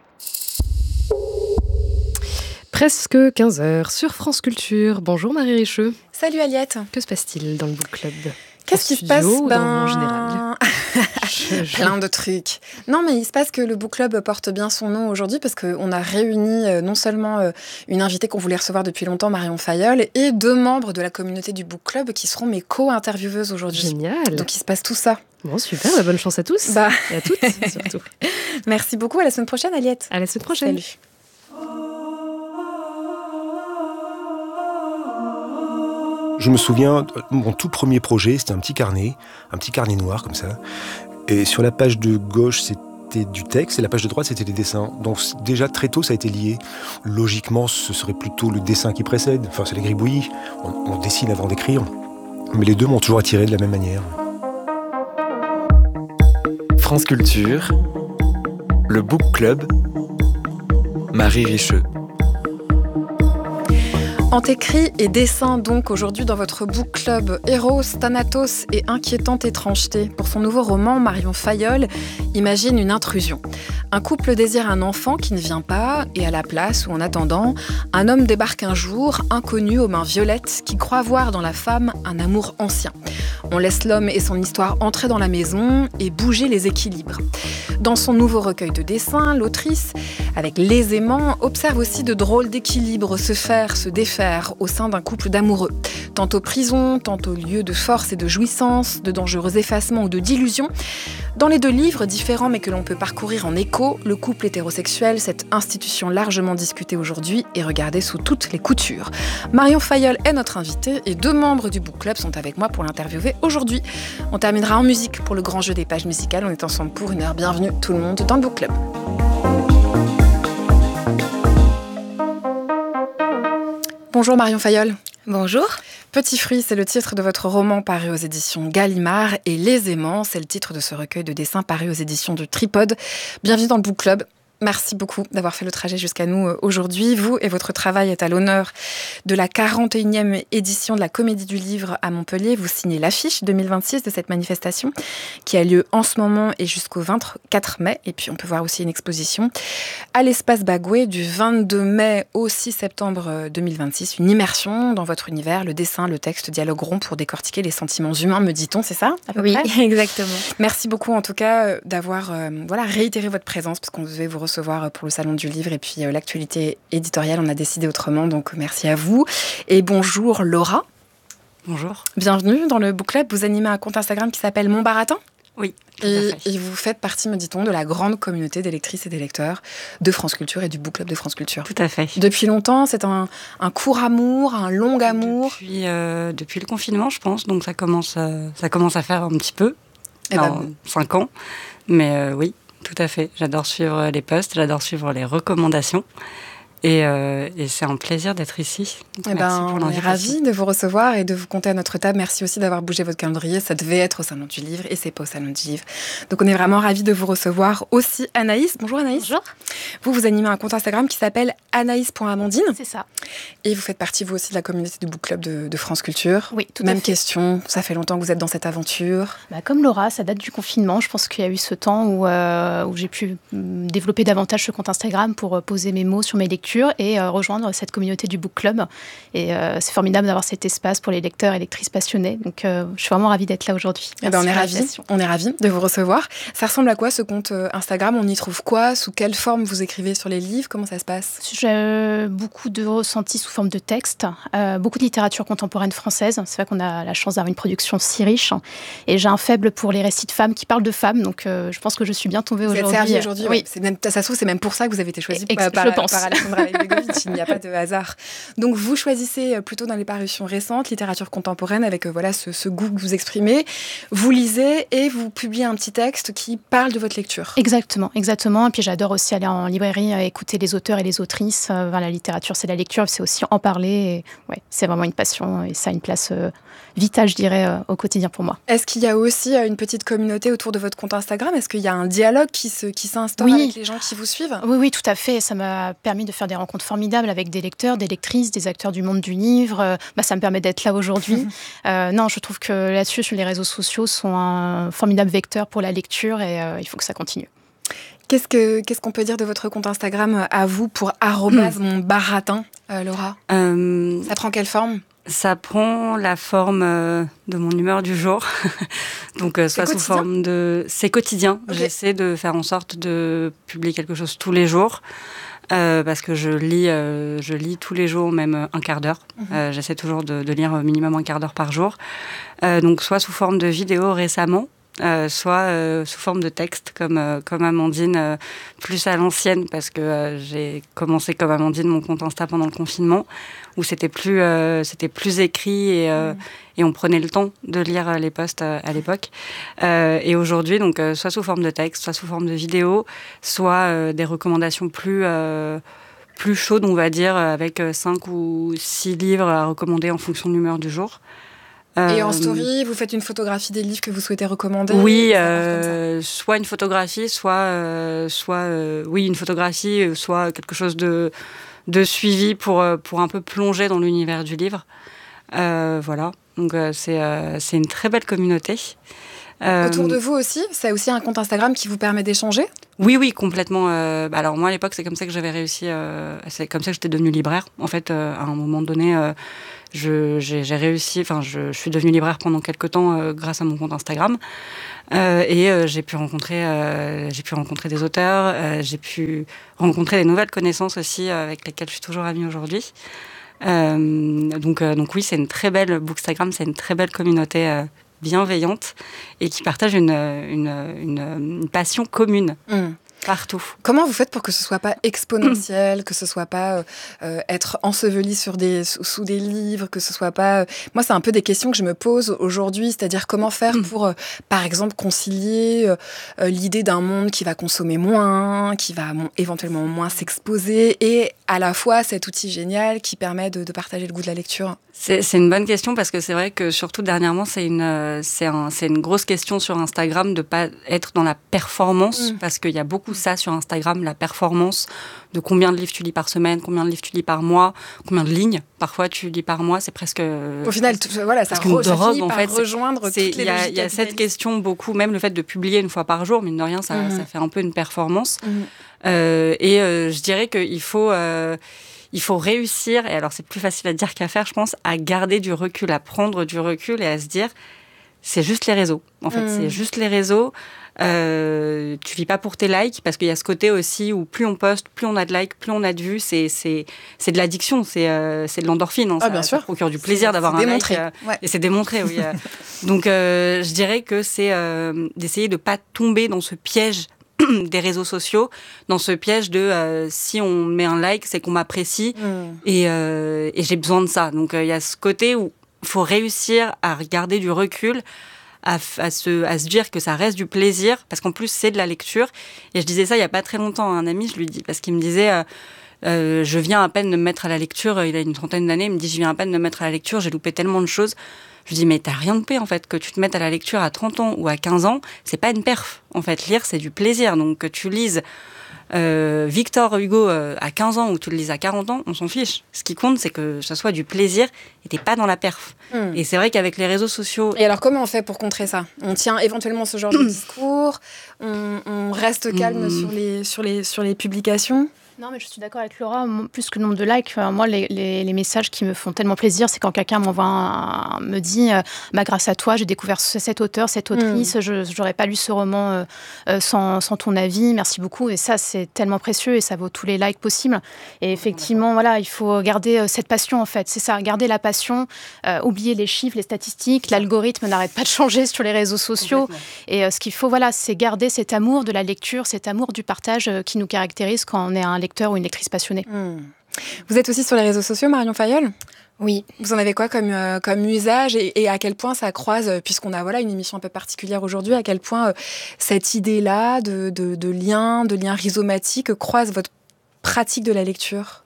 S2: Presque 15h sur France Culture. Bonjour Marie Richeux.
S10: Salut Aliette.
S2: Que se passe-t-il dans le book club ?
S10: Qu'est-ce qui se passe
S2: en général
S10: Plein de trucs. Non, mais il se passe que le book club porte bien son nom aujourd'hui parce qu'on a réuni non seulement une invitée qu'on voulait recevoir depuis longtemps, Marion Fayolle, et 2 membres de la communauté du book club qui seront mes co-intervieweuses aujourd'hui.
S2: Génial.
S10: Donc il se passe tout ça.
S2: Bon, super, bonne chance à tous. Et à toutes, surtout.
S10: Merci beaucoup, à la semaine prochaine, Aliette.
S2: À la semaine prochaine.
S10: Salut.
S11: Je me souviens, mon tout premier projet, c'était un petit carnet noir comme ça. Et sur la page de gauche, c'était du texte, et la page de droite, c'était des dessins. Donc déjà, très tôt, ça a été lié. Logiquement, ce serait plutôt le dessin qui précède. Enfin, c'est la gribouillis. On dessine avant d'écrire. Mais les deux m'ont toujours attiré de la même manière.
S12: France Culture, Le Book Club, Marie Richeux.
S10: Antécrit et dessin donc aujourd'hui dans votre book club Héros, Thanatos et inquiétante étrangeté. Pour son nouveau roman, Marion Fayolle imagine une intrusion. Un couple désire un enfant qui ne vient pas et à la place ou en attendant, un homme débarque un jour, inconnu aux mains violettes, qui croit voir dans la femme un amour ancien. On laisse l'homme et son histoire entrer dans la maison et bouger les équilibres. Dans son nouveau recueil de dessins, l'autrice, avec l'aisément, observe aussi de drôles d'équilibres se faire, se défaire au sein d'un couple d'amoureux. Tantôt prison, tantôt lieu de force et de jouissance, de dangereux effacements ou de d'illusions. Dans les deux livres, différents mais que l'on peut parcourir en écho, le couple hétérosexuel, cette institution largement discutée aujourd'hui, est regardée sous toutes les coutures. Marion Fayolle est notre invitée et 2 membres du Book Club sont avec moi pour l'interviewer aujourd'hui. On terminera en musique pour le grand jeu des pages musicales. On est ensemble pour 1 heure. Bienvenue tout le monde dans le Book Club. Bonjour Marion Fayolle.
S8: Bonjour.
S10: Petit fruit, c'est le titre de votre roman paru aux éditions Gallimard et Les Aimants, c'est le titre de ce recueil de dessins paru aux éditions du Tripode. Bienvenue dans le Book Club. Merci beaucoup d'avoir fait le trajet jusqu'à nous aujourd'hui. Vous et votre travail est à l'honneur de la 41e édition de la Comédie du Livre à Montpellier. Vous signez l'affiche 2026 de cette manifestation qui a lieu en ce moment et jusqu'au 24 mai. Et puis on peut voir aussi une exposition à l'Espace Bagoué du 22 mai au 6 septembre 2026. Une immersion dans votre univers, le dessin, le texte dialogueront pour décortiquer les sentiments humains, me dit-on, c'est ça à peu près ?
S8: Exactement.
S10: Merci beaucoup en tout cas d'avoir réitéré votre présence parce qu'on devait vous recevoir pour le Salon du Livre et puis l'actualité éditoriale, on a décidé autrement, donc merci à vous. Et bonjour Laura.
S13: Bonjour.
S10: Bienvenue dans le Book Club. Vous animez un compte Instagram qui s'appelle Mon Baratin.
S13: Oui, tout à fait.
S10: Et vous faites partie, me dit-on, de la grande communauté des lectrices et des lecteurs de France Culture et du Book Club de France Culture.
S13: Tout à fait.
S10: Depuis longtemps, c'est un court amour, un long amour.
S13: Depuis le confinement, je pense, donc ça commence à faire un petit peu, 5 ans, mais oui. Tout à fait. J'adore suivre les posts, j'adore suivre les recommandations. Et c'est un plaisir d'être ici.
S10: On est ravis de vous recevoir et de vous compter à notre table. Merci aussi d'avoir bougé votre calendrier. Ça devait être au Salon du Livre et c'est pas au Salon du Livre. Donc on est vraiment ravis de vous recevoir. Aussi Anaïs. Bonjour Anaïs.
S14: Bonjour.
S10: Vous animez un compte Instagram qui s'appelle anaïs.amandine.
S14: C'est ça.
S10: Et vous faites partie vous aussi de la communauté du Book Club de France Culture.
S14: Oui, tout à fait.
S10: Même question, ça fait longtemps que vous êtes dans cette aventure.
S14: Comme Laura, ça date du confinement. Je pense qu'il y a eu ce temps où j'ai pu développer davantage ce compte Instagram pour poser mes mots sur mes lectures et rejoindre cette communauté du Book Club. Et c'est formidable d'avoir cet espace pour les lecteurs et lectrices passionnés. Donc je suis vraiment ravie d'être là aujourd'hui.
S10: On est ravis de vous recevoir. Ça ressemble à quoi ce compte Instagram ? On y trouve quoi ? Sous quelle forme vous écrivez sur les livres ? Comment ça se passe ?
S14: J'ai beaucoup de ressentis sous forme de texte, beaucoup de littérature contemporaine française. C'est vrai qu'on a la chance d'avoir une production si riche. Et j'ai un faible pour les récits de femmes qui parlent de femmes. Donc je pense que je suis bien tombée aujourd'hui.
S10: Vous êtes servie aujourd'hui,
S14: oui.
S10: Ça se trouve, c'est même pour ça que vous avez été choisie
S14: par
S10: Alexandra Begovic. Il n'y a pas de hasard. Donc vous choisissez plutôt dans les parutions récentes, littérature contemporaine, avec ce goût que vous exprimez. Vous lisez et vous publiez un petit texte qui parle de votre lecture.
S14: Exactement. Et puis j'adore aussi aller en librairie, écouter les auteurs et les autrices. La littérature, c'est la lecture, c'est aussi en parler. Et, c'est vraiment une passion et ça a une place vitale, je dirais, au quotidien pour moi.
S10: Est-ce qu'il y a aussi une petite communauté autour de votre compte Instagram ? Est-ce qu'il y a un dialogue qui s'instaure avec les gens qui vous suivent ?
S14: Oui, tout à fait. Ça m'a permis de faire des rencontres formidables avec des lecteurs, des lectrices, des acteurs du monde du livre. Ça me permet d'être là aujourd'hui. Non, je trouve que là-dessus, sur les réseaux sociaux, sont un formidable vecteur pour la lecture et il faut que ça continue.
S10: Qu'est-ce qu'on peut dire de votre compte Instagram à vous pour @mon baratin, Laura ? Ça prend quelle forme ?
S13: Ça prend la forme de mon humeur du jour. Donc, soit sous forme de... C'est quotidien. Okay. J'essaie de faire en sorte de publier quelque chose tous les jours. Parce que je lis tous les jours, même un quart d'heure. J'essaie toujours de lire au minimum un quart d'heure par jour. Donc, soit sous forme de vidéo récemment, soit sous forme de texte, comme Amandine, plus à l'ancienne, parce que j'ai commencé comme Amandine mon compte Insta pendant le confinement, où c'était plus écrit et on prenait le temps de lire les posts à l'époque. Et aujourd'hui, donc, soit sous forme de texte, soit sous forme de vidéo, soit des recommandations plus chaudes, on va dire, avec 5 ou 6 livres à recommander en fonction de l'humeur du jour.
S10: Et en story, vous faites une photographie des livres que vous souhaitez recommander?
S13: Oui, soit une photographie, soit une photographie, soit quelque chose de suivi pour un peu plonger dans l'univers du livre. Voilà, donc c'est une très belle communauté.
S10: Autour de vous aussi, c'est aussi un compte Instagram qui vous permet d'échanger?
S13: Oui, complètement. Alors moi, à l'époque, c'est comme ça que j'avais réussi, c'est comme ça que j'étais devenue libraire. En fait, à un moment donné, j'ai réussi, je suis devenue libraire pendant quelques temps grâce à mon compte Instagram. Et j'ai pu rencontrer des auteurs, j'ai pu rencontrer des nouvelles connaissances aussi avec lesquelles je suis toujours amie aujourd'hui. Donc oui, c'est une très belle Bookstagram, c'est une très belle communauté bienveillante et qui partage une passion commune. Partout.
S10: Comment vous faites pour que ce soit pas exponentiel, que ce soit pas être enseveli sous des livres, que ce soit pas... Moi, c'est un peu des questions que je me pose aujourd'hui, c'est-à-dire comment faire pour, par exemple, concilier l'idée d'un monde qui va consommer moins, qui va éventuellement moins s'exposer, et à la fois cet outil génial qui permet de partager le goût de la lecture.
S13: C'est une bonne question parce que c'est vrai que surtout dernièrement, c'est une grosse question sur Instagram de pas être dans la performance parce qu'il y a beaucoup ça sur Instagram, la performance de combien de livres tu lis par semaine, combien de livres tu lis par mois, combien de lignes parfois tu lis par mois, c'est presque...
S10: Au final, ça finit par rejoindre toutes les logiques.
S13: Il y a cette question beaucoup, même le fait de publier une fois par jour, mine de rien, ça fait un peu une performance. Je dirais qu'il faut réussir, et alors c'est plus facile à dire qu'à faire, je pense, à garder du recul, à prendre du recul et à se dire, c'est juste les réseaux. En fait, c'est juste les réseaux. Tu vis pas pour tes likes, parce qu'il y a ce côté aussi où plus on poste, plus on a de likes, plus on a de vues. C'est de l'addiction, c'est de l'endorphine. Hein,
S10: bien sûr.
S13: Ça procure du plaisir d'avoir un like. Et c'est démontré, oui. Donc, je dirais que c'est d'essayer de pas tomber dans ce piège des réseaux sociaux, dans ce piège de si on met un like, c'est qu'on m'apprécie et j'ai besoin de ça. Donc il y a ce côté où il faut réussir à regarder du recul, à se dire que ça reste du plaisir, parce qu'en plus c'est de la lecture. Et je disais ça il n'y a pas très longtemps à un ami, je lui dis, parce qu'il me disait je viens à peine de me mettre à la lecture, il a une trentaine d'années, il me dit je viens à peine de me mettre à la lecture, j'ai loupé tellement de choses. Je dis, mais t'as rien loupé, en fait, que tu te mettes à la lecture à 30 ans ou à 15 ans, c'est pas une perf. En fait, lire, c'est du plaisir. Donc, que tu lises Victor Hugo à 15 ans ou tu le lises à 40 ans, on s'en fiche. Ce qui compte, c'est que ça soit du plaisir et t'es pas dans la perf. Et c'est vrai qu'avec les réseaux sociaux...
S10: Et alors, comment on fait pour contrer ça? On tient éventuellement ce genre de discours, on reste calme sur les publications?
S14: Non, mais je suis d'accord avec Laura. Plus que le nombre de likes, moi, les messages qui me font tellement plaisir, c'est quand quelqu'un me dit grâce à toi, j'ai découvert cet auteur, cette autrice, je n'aurais pas lu ce roman sans ton avis, merci beaucoup. Et ça, c'est tellement précieux et ça vaut tous les likes possibles. Et effectivement, voilà, il faut garder cette passion, en fait. C'est ça, garder la passion, oublier les chiffres, les statistiques. L'algorithme n'arrête pas de changer sur les réseaux sociaux. Et ce qu'il faut, voilà, c'est garder cet amour de la lecture, cet amour du partage qui nous caractérise quand on est un lecteur ou une lectrice passionnée.
S10: Vous êtes aussi sur les réseaux sociaux, Marion Fayolle?
S8: Oui.
S10: Vous en avez quoi comme usage et à quel point ça croise, puisqu'on a une émission un peu particulière aujourd'hui, à quel point cette idée-là de lien rhizomatique croise votre pratique de la lecture?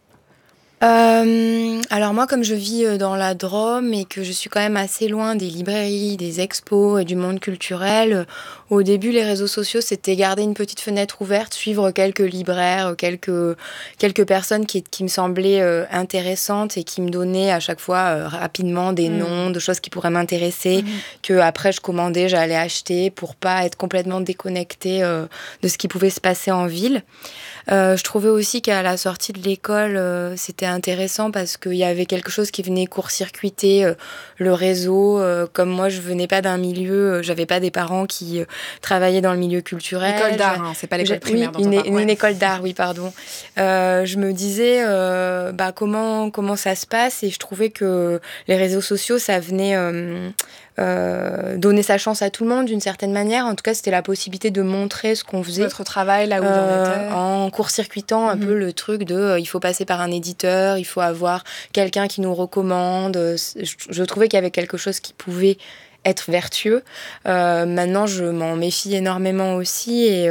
S8: Alors moi, comme je vis dans la Drôme et que je suis quand même assez loin des librairies, des expos et du monde culturel, au début, les réseaux sociaux, c'était garder une petite fenêtre ouverte, suivre quelques libraires, quelques personnes qui me semblaient intéressantes et qui me donnaient à chaque fois rapidement des noms de choses qui pourraient m'intéresser, que après je commandais, j'allais acheter pour pas être complètement déconnectée de ce qui pouvait se passer en ville. Je trouvais aussi qu'à la sortie de l'école, c'était intéressant parce qu'il y avait quelque chose qui venait court-circuiter le réseau. Comme moi, je venais pas d'un milieu, j'avais pas des parents qui travaillaient dans le milieu culturel.
S10: École d'art, c'est pas l'école primaire dont on parle.
S8: Une école d'art, oui, pardon. Je me disais, comment ça se passe, et je trouvais que les réseaux sociaux, ça venait... donner sa chance à tout le monde d'une certaine manière. En tout cas, c'était la possibilité de montrer ce qu'on faisait.
S10: Votre travail, là où vous en étiez.
S8: En court-circuitant un peu le truc de il faut passer par un éditeur, il faut avoir quelqu'un qui nous recommande. Je trouvais qu'il y avait quelque chose qui pouvait être vertueux. Maintenant, je m'en méfie énormément aussi et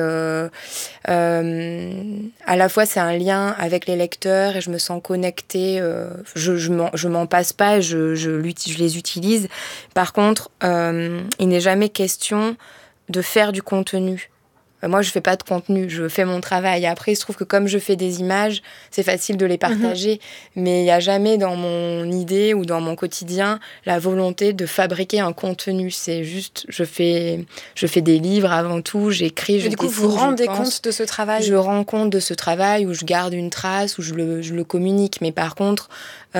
S8: à la fois, c'est un lien avec les lecteurs et je me sens connectée. Je m'en passe pas et je les utilise. Par contre, il n'est jamais question de faire du contenu. Moi, je fais pas de contenu, je fais mon travail. Après, il se trouve que comme je fais des images, c'est facile de les partager. Mais il n'y a jamais dans mon idée ou dans mon quotidien la volonté de fabriquer un contenu. C'est juste, je fais des livres avant tout, j'écris, je
S10: du coup,
S8: dessine,
S10: vous rendez compte de ce travail ?
S8: Je rends compte de ce travail, où je garde une trace, où je le communique. Mais par contre,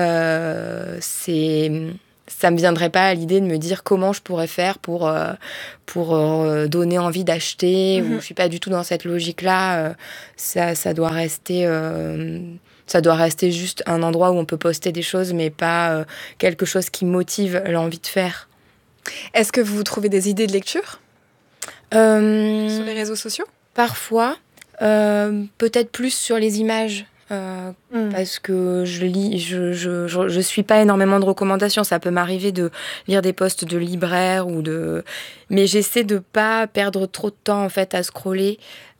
S8: ça me viendrait pas à l'idée de me dire comment je pourrais faire pour donner envie d'acheter. Ou je suis pas du tout dans cette logique-là. Ça doit rester juste un endroit où on peut poster des choses, mais pas quelque chose qui motive l'envie de faire.
S10: Est-ce que vous trouvez des idées de lecture sur les réseaux sociaux ?
S8: Parfois, peut-être plus sur les images. Parce que je suis pas énormément de recommandations. Ça peut m'arriver de lire des posts de libraires mais j'essaie de pas perdre trop de temps en fait à scroller.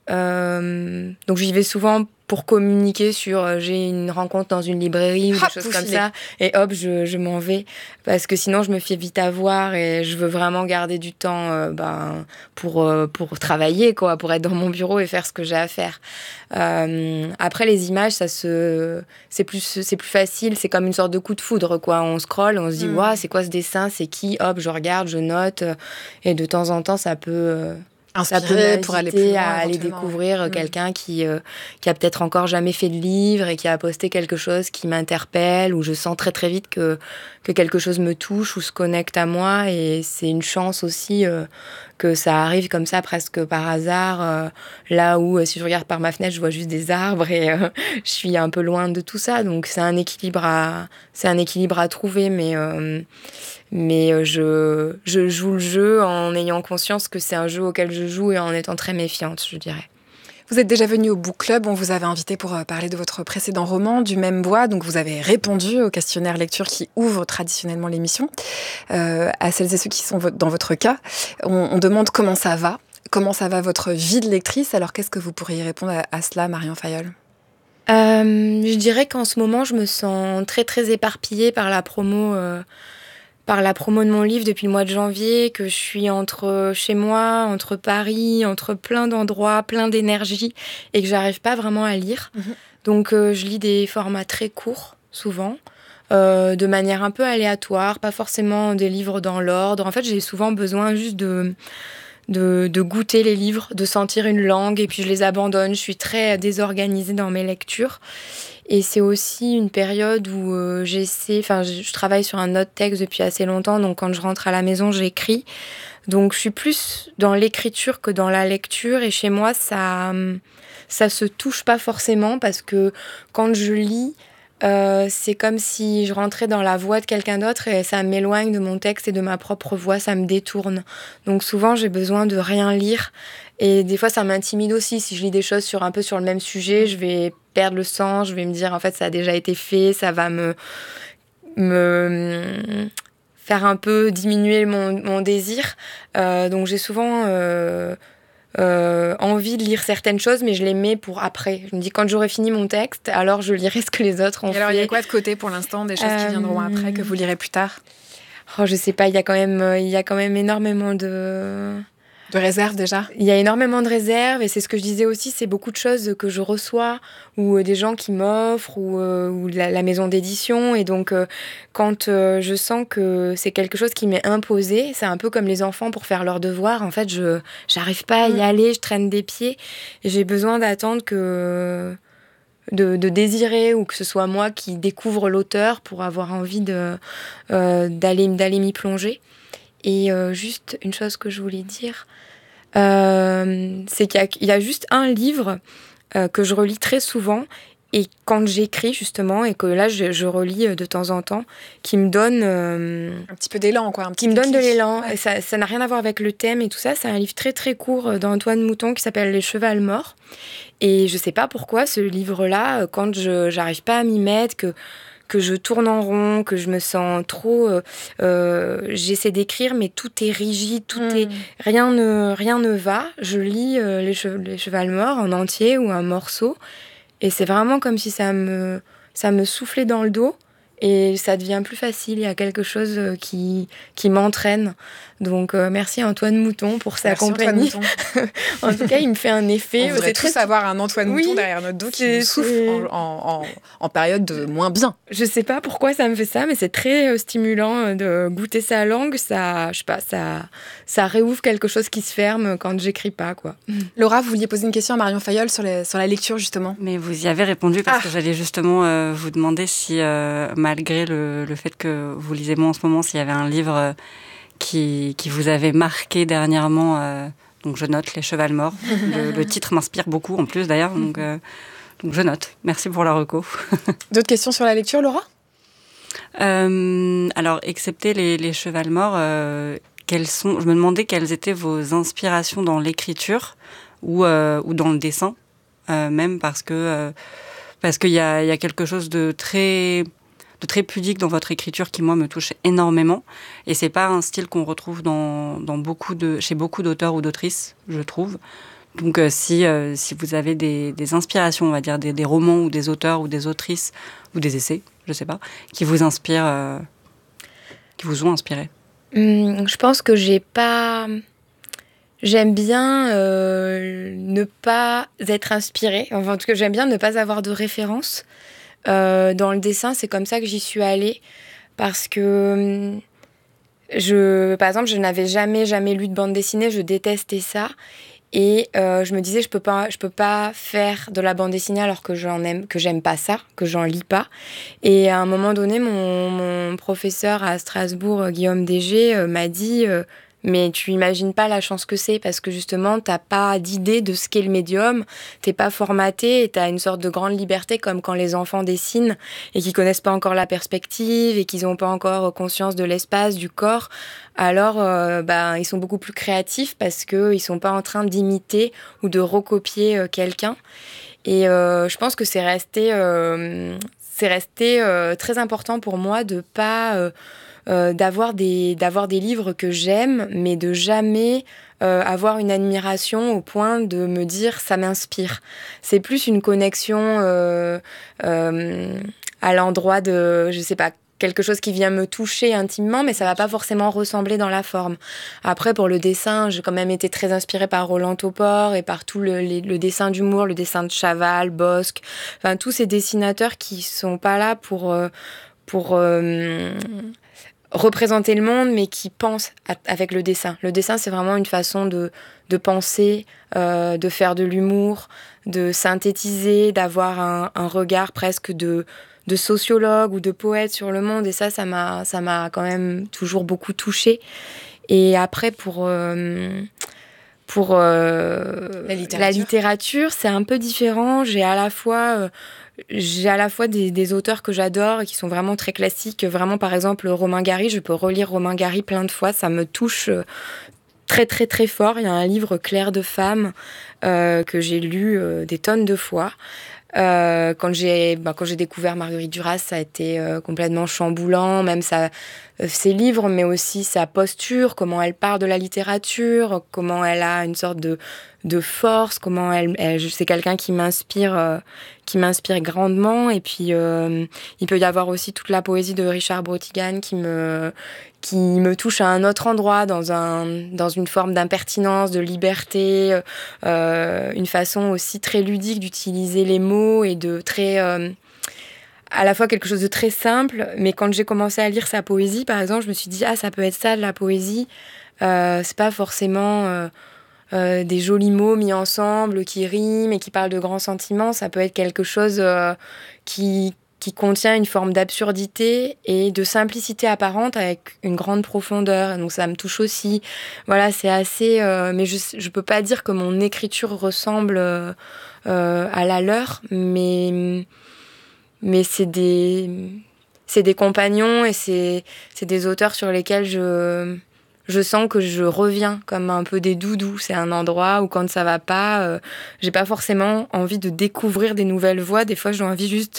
S8: Donc j'y vais souvent pour communiquer sur j'ai une rencontre dans une librairie ou des choses comme ça et hop je m'en vais parce que sinon je me fais vite avoir et je veux vraiment garder du temps pour travailler quoi, pour être dans mon bureau et faire ce que j'ai à faire. Après les images c'est plus facile, c'est comme une sorte de coup de foudre quoi, on scrolle, on se dit waouh, c'est quoi ce dessin, c'est qui, hop je regarde, je note et de temps en temps ça peut
S10: inspirer pour aller plus loin,
S8: à aller découvrir quelqu'un qui a peut-être encore jamais fait de livre et qui a posté quelque chose qui m'interpelle, où je sens très très vite que quelque chose me touche ou se connecte à moi, et c'est une chance aussi que ça arrive comme ça presque par hasard, là où si je regarde par ma fenêtre je vois juste des arbres et je suis un peu loin de tout ça, donc c'est un équilibre à trouver, mais je joue le jeu en ayant conscience que c'est un jeu auquel je joue et en étant très méfiante, je dirais.
S10: Vous êtes déjà venu au Book Club, on vous avait invité pour parler de votre précédent roman, Du même bois, donc vous avez répondu au questionnaire lecture qui ouvre traditionnellement l'émission. À celles et ceux qui sont dans votre cas, on demande comment ça va votre vie de lectrice, alors qu'est-ce que vous pourriez répondre à cela, Marion Fayolle ?
S8: Je dirais qu'en ce moment, je me sens très très éparpillée par la promo de mon livre depuis le mois de janvier, que je suis entre chez moi, entre Paris, entre plein d'endroits, plein d'énergie, et que j'arrive pas vraiment à lire. Donc je lis des formats très courts, souvent, de manière un peu aléatoire, pas forcément des livres dans l'ordre. En fait, j'ai souvent besoin juste de goûter les livres, de sentir une langue, et puis je les abandonne. Je suis très désorganisée dans mes lectures. Et c'est aussi une période où je travaille sur un autre texte depuis assez longtemps, donc quand je rentre à la maison, j'écris. Donc je suis plus dans l'écriture que dans la lecture, et chez moi, ça se touche pas forcément, parce que quand je lis, c'est comme si je rentrais dans la voix de quelqu'un d'autre et ça m'éloigne de mon texte et de ma propre voix, ça me détourne. Donc souvent, j'ai besoin de rien lire. Et des fois, ça m'intimide aussi. Si je lis des choses un peu sur le même sujet, je vais perdre le sens, je vais me dire, en fait, ça a déjà été fait, ça va me faire un peu diminuer mon désir. Donc j'ai souvent envie de lire certaines choses, mais je les mets pour après. Je me dis, quand j'aurai fini mon texte, alors je lirai ce que les autres ont fait.
S10: Alors, il y a quoi de côté pour l'instant, des choses qui viendront après, que vous lirez plus tard ?
S8: Je sais pas, il y a quand même énormément de
S10: réserves déjà.
S8: Il y a énormément de réserves, et c'est ce que je disais aussi, c'est beaucoup de choses que je reçois, ou des gens qui m'offrent, ou la maison d'édition, et donc quand je sens que c'est quelque chose qui m'est imposé, c'est un peu comme les enfants pour faire leurs devoirs, en fait je j'arrive pas à y aller, je traîne des pieds, et j'ai besoin d'attendre de désirer, ou que ce soit moi qui découvre l'auteur pour avoir envie d'aller m'y plonger. Et juste une chose que je voulais dire, c'est qu'il y a juste un livre que je relis très souvent, et quand j'écris justement, et que là je relis de temps en temps, qui me donne
S10: un petit peu d'élan, quoi,
S8: qui me donne de l'élan. Ouais. Ça n'a rien à voir avec le thème et tout ça. C'est un livre très très court d'Antoine Mouton qui s'appelle Les Chevals morts. Et je sais pas pourquoi ce livre-là, quand j'arrive pas à m'y mettre, que
S15: que je tourne en rond, que je me sens trop... j'essaie d'écrire, mais tout est rigide, rien ne va. Je lis les Cheval-Mort en entier ou un morceau, et c'est vraiment comme si ça me soufflait dans le dos. Et ça devient plus facile, il y a quelque chose qui m'entraîne. Donc merci Antoine Mouton pour sa compagnie. En tout cas, il me fait un effet.
S10: On voudrait tous avoir un Antoine Mouton derrière notre dos qui nous souffle en période de moins bien.
S15: Je sais pas pourquoi ça me fait ça, mais c'est très stimulant de goûter sa langue. Ça, je sais pas, ça réouvre quelque chose qui se ferme quand j'écris pas, quoi.
S10: Laura, vous vouliez poser une question à Marion Fayolle sur la lecture, justement.
S13: Mais vous y avez répondu parce que j'allais justement vous demander si, malgré le fait que vous lisez moins en ce moment, s'il y avait un livre qui vous avait marqué dernièrement. Donc je note Les Cheval-Morts. Le titre m'inspire beaucoup en plus d'ailleurs, donc je note. Merci pour la reco.
S10: D'autres questions sur la lecture, Laura ?
S13: Alors, excepté les Cheval-Morts, je me demandais quelles étaient vos inspirations dans l'écriture ou dans le dessin, même parce qu'il y a quelque chose de très pudique dans votre écriture qui, moi, me touche énormément. Et c'est pas un style qu'on retrouve chez beaucoup d'auteurs ou d'autrices, je trouve. Donc, si vous avez des inspirations, on va dire, des romans ou des auteurs ou des autrices ou des essais, je sais pas, qui vous inspirent, qui vous ont inspiré.
S15: Je pense que j'aime bien ne pas être inspirée. Enfin, en tout cas, j'aime bien ne pas avoir de référence. Dans le dessin, c'est comme ça que j'y suis allée, parce que par exemple, je n'avais jamais lu de bande dessinée, je détestais ça, et je me disais je peux pas faire de la bande dessinée alors que j'aime pas ça, que j'en lis pas. Et à un moment donné, mon professeur à Strasbourg, Guillaume Dégé, m'a dit mais tu imagines pas la chance que c'est, parce que justement, t'as pas d'idée de ce qu'est le médium, t'es pas formaté et t'as une sorte de grande liberté, comme quand les enfants dessinent et qu'ils connaissent pas encore la perspective et qu'ils ont pas encore conscience de l'espace, du corps. Alors, ils sont beaucoup plus créatifs parce qu'ils sont pas en train d'imiter ou de recopier quelqu'un. Et je pense que c'est resté très important pour moi de pas... d'avoir des livres que j'aime, mais de jamais avoir une admiration au point de me dire ça m'inspire. C'est plus une connexion à l'endroit de, je sais pas, quelque chose qui vient me toucher intimement, mais ça va pas forcément ressembler dans la forme. Après, pour le dessin, j'ai quand même été très inspirée par Roland Topor et par tout le dessin d'humour, le dessin de Chaval, Bosc, enfin tous ces dessinateurs qui sont pas là pour représenter le monde, mais qui pensent avec le dessin. Le dessin, c'est vraiment une façon de penser, de faire de l'humour, de synthétiser, d'avoir un regard presque de sociologue ou de poète sur le monde. Et ça m'a quand même toujours beaucoup touchée. Et après, pour la littérature, c'est un peu différent. J'ai à la fois des auteurs que j'adore et qui sont vraiment très classiques. Vraiment, par exemple, Romain Gary, je peux relire Romain Gary plein de fois. Ça me touche très, très, très fort. Il y a un livre, Clair de femme, que j'ai lu des tonnes de fois. Quand j'ai découvert Marguerite Duras, ça a été complètement chamboulant, même ses livres, mais aussi sa posture, comment elle parle de la littérature, comment elle a une sorte de force, comment c'est quelqu'un qui m'inspire grandement. Et puis il peut y avoir aussi toute la poésie de Richard Brotigan qui me touche à un autre endroit, dans une forme d'impertinence, de liberté, une façon aussi très ludique d'utiliser les mots et de très... à la fois quelque chose de très simple, mais quand j'ai commencé à lire sa poésie, par exemple, je me suis dit « Ah, ça peut être ça, de la poésie. C'est pas forcément des jolis mots mis ensemble qui riment et qui parlent de grands sentiments. Ça peut être quelque chose qui contient une forme d'absurdité et de simplicité apparente avec une grande profondeur. Donc ça me touche aussi. Voilà, c'est assez... mais je peux pas dire que mon écriture ressemble à la leur, mais c'est des compagnons et c'est des auteurs sur lesquels je sens que je reviens comme un peu des doudous. C'est un endroit où quand ça va pas, j'ai pas forcément envie de découvrir des nouvelles voies. Des fois, j'ai envie juste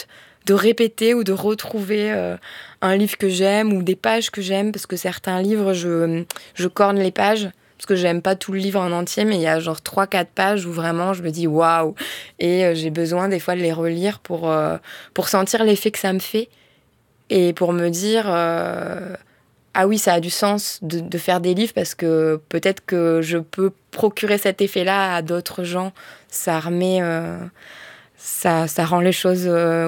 S15: répéter ou de retrouver un livre que j'aime ou des pages que j'aime, parce que certains livres, je corne les pages, parce que j'aime pas tout le livre en entier, mais il y a genre 3-4 pages où vraiment je me dis waouh, et j'ai besoin des fois de les relire pour sentir l'effet que ça me fait, et pour me dire ah oui, ça a du sens de faire des livres, parce que peut-être que je peux procurer cet effet-là à d'autres gens. Ça remet... ça rend les choses,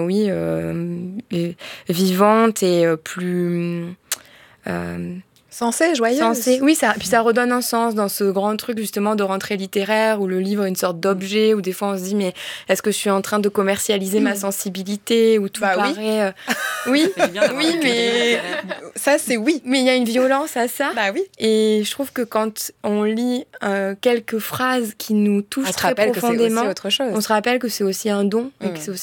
S15: vivantes et plus...
S10: sensées, joyeuses.
S15: Sensées, oui, puis ça redonne un sens dans ce grand truc justement de rentrée littéraire où le livre est une sorte d'objet, où des fois on se dit mais est-ce que je suis en train de commercialiser ma sensibilité, où tout paraît... Oui, oui, mais
S10: ça c'est oui.
S15: Mais il y a une violence à ça.
S10: Bah oui.
S15: Et je trouve que quand on lit quelques phrases qui nous touchent très profondément,
S10: autre chose.
S15: on se rappelle que c'est aussi un don et que c'est aussi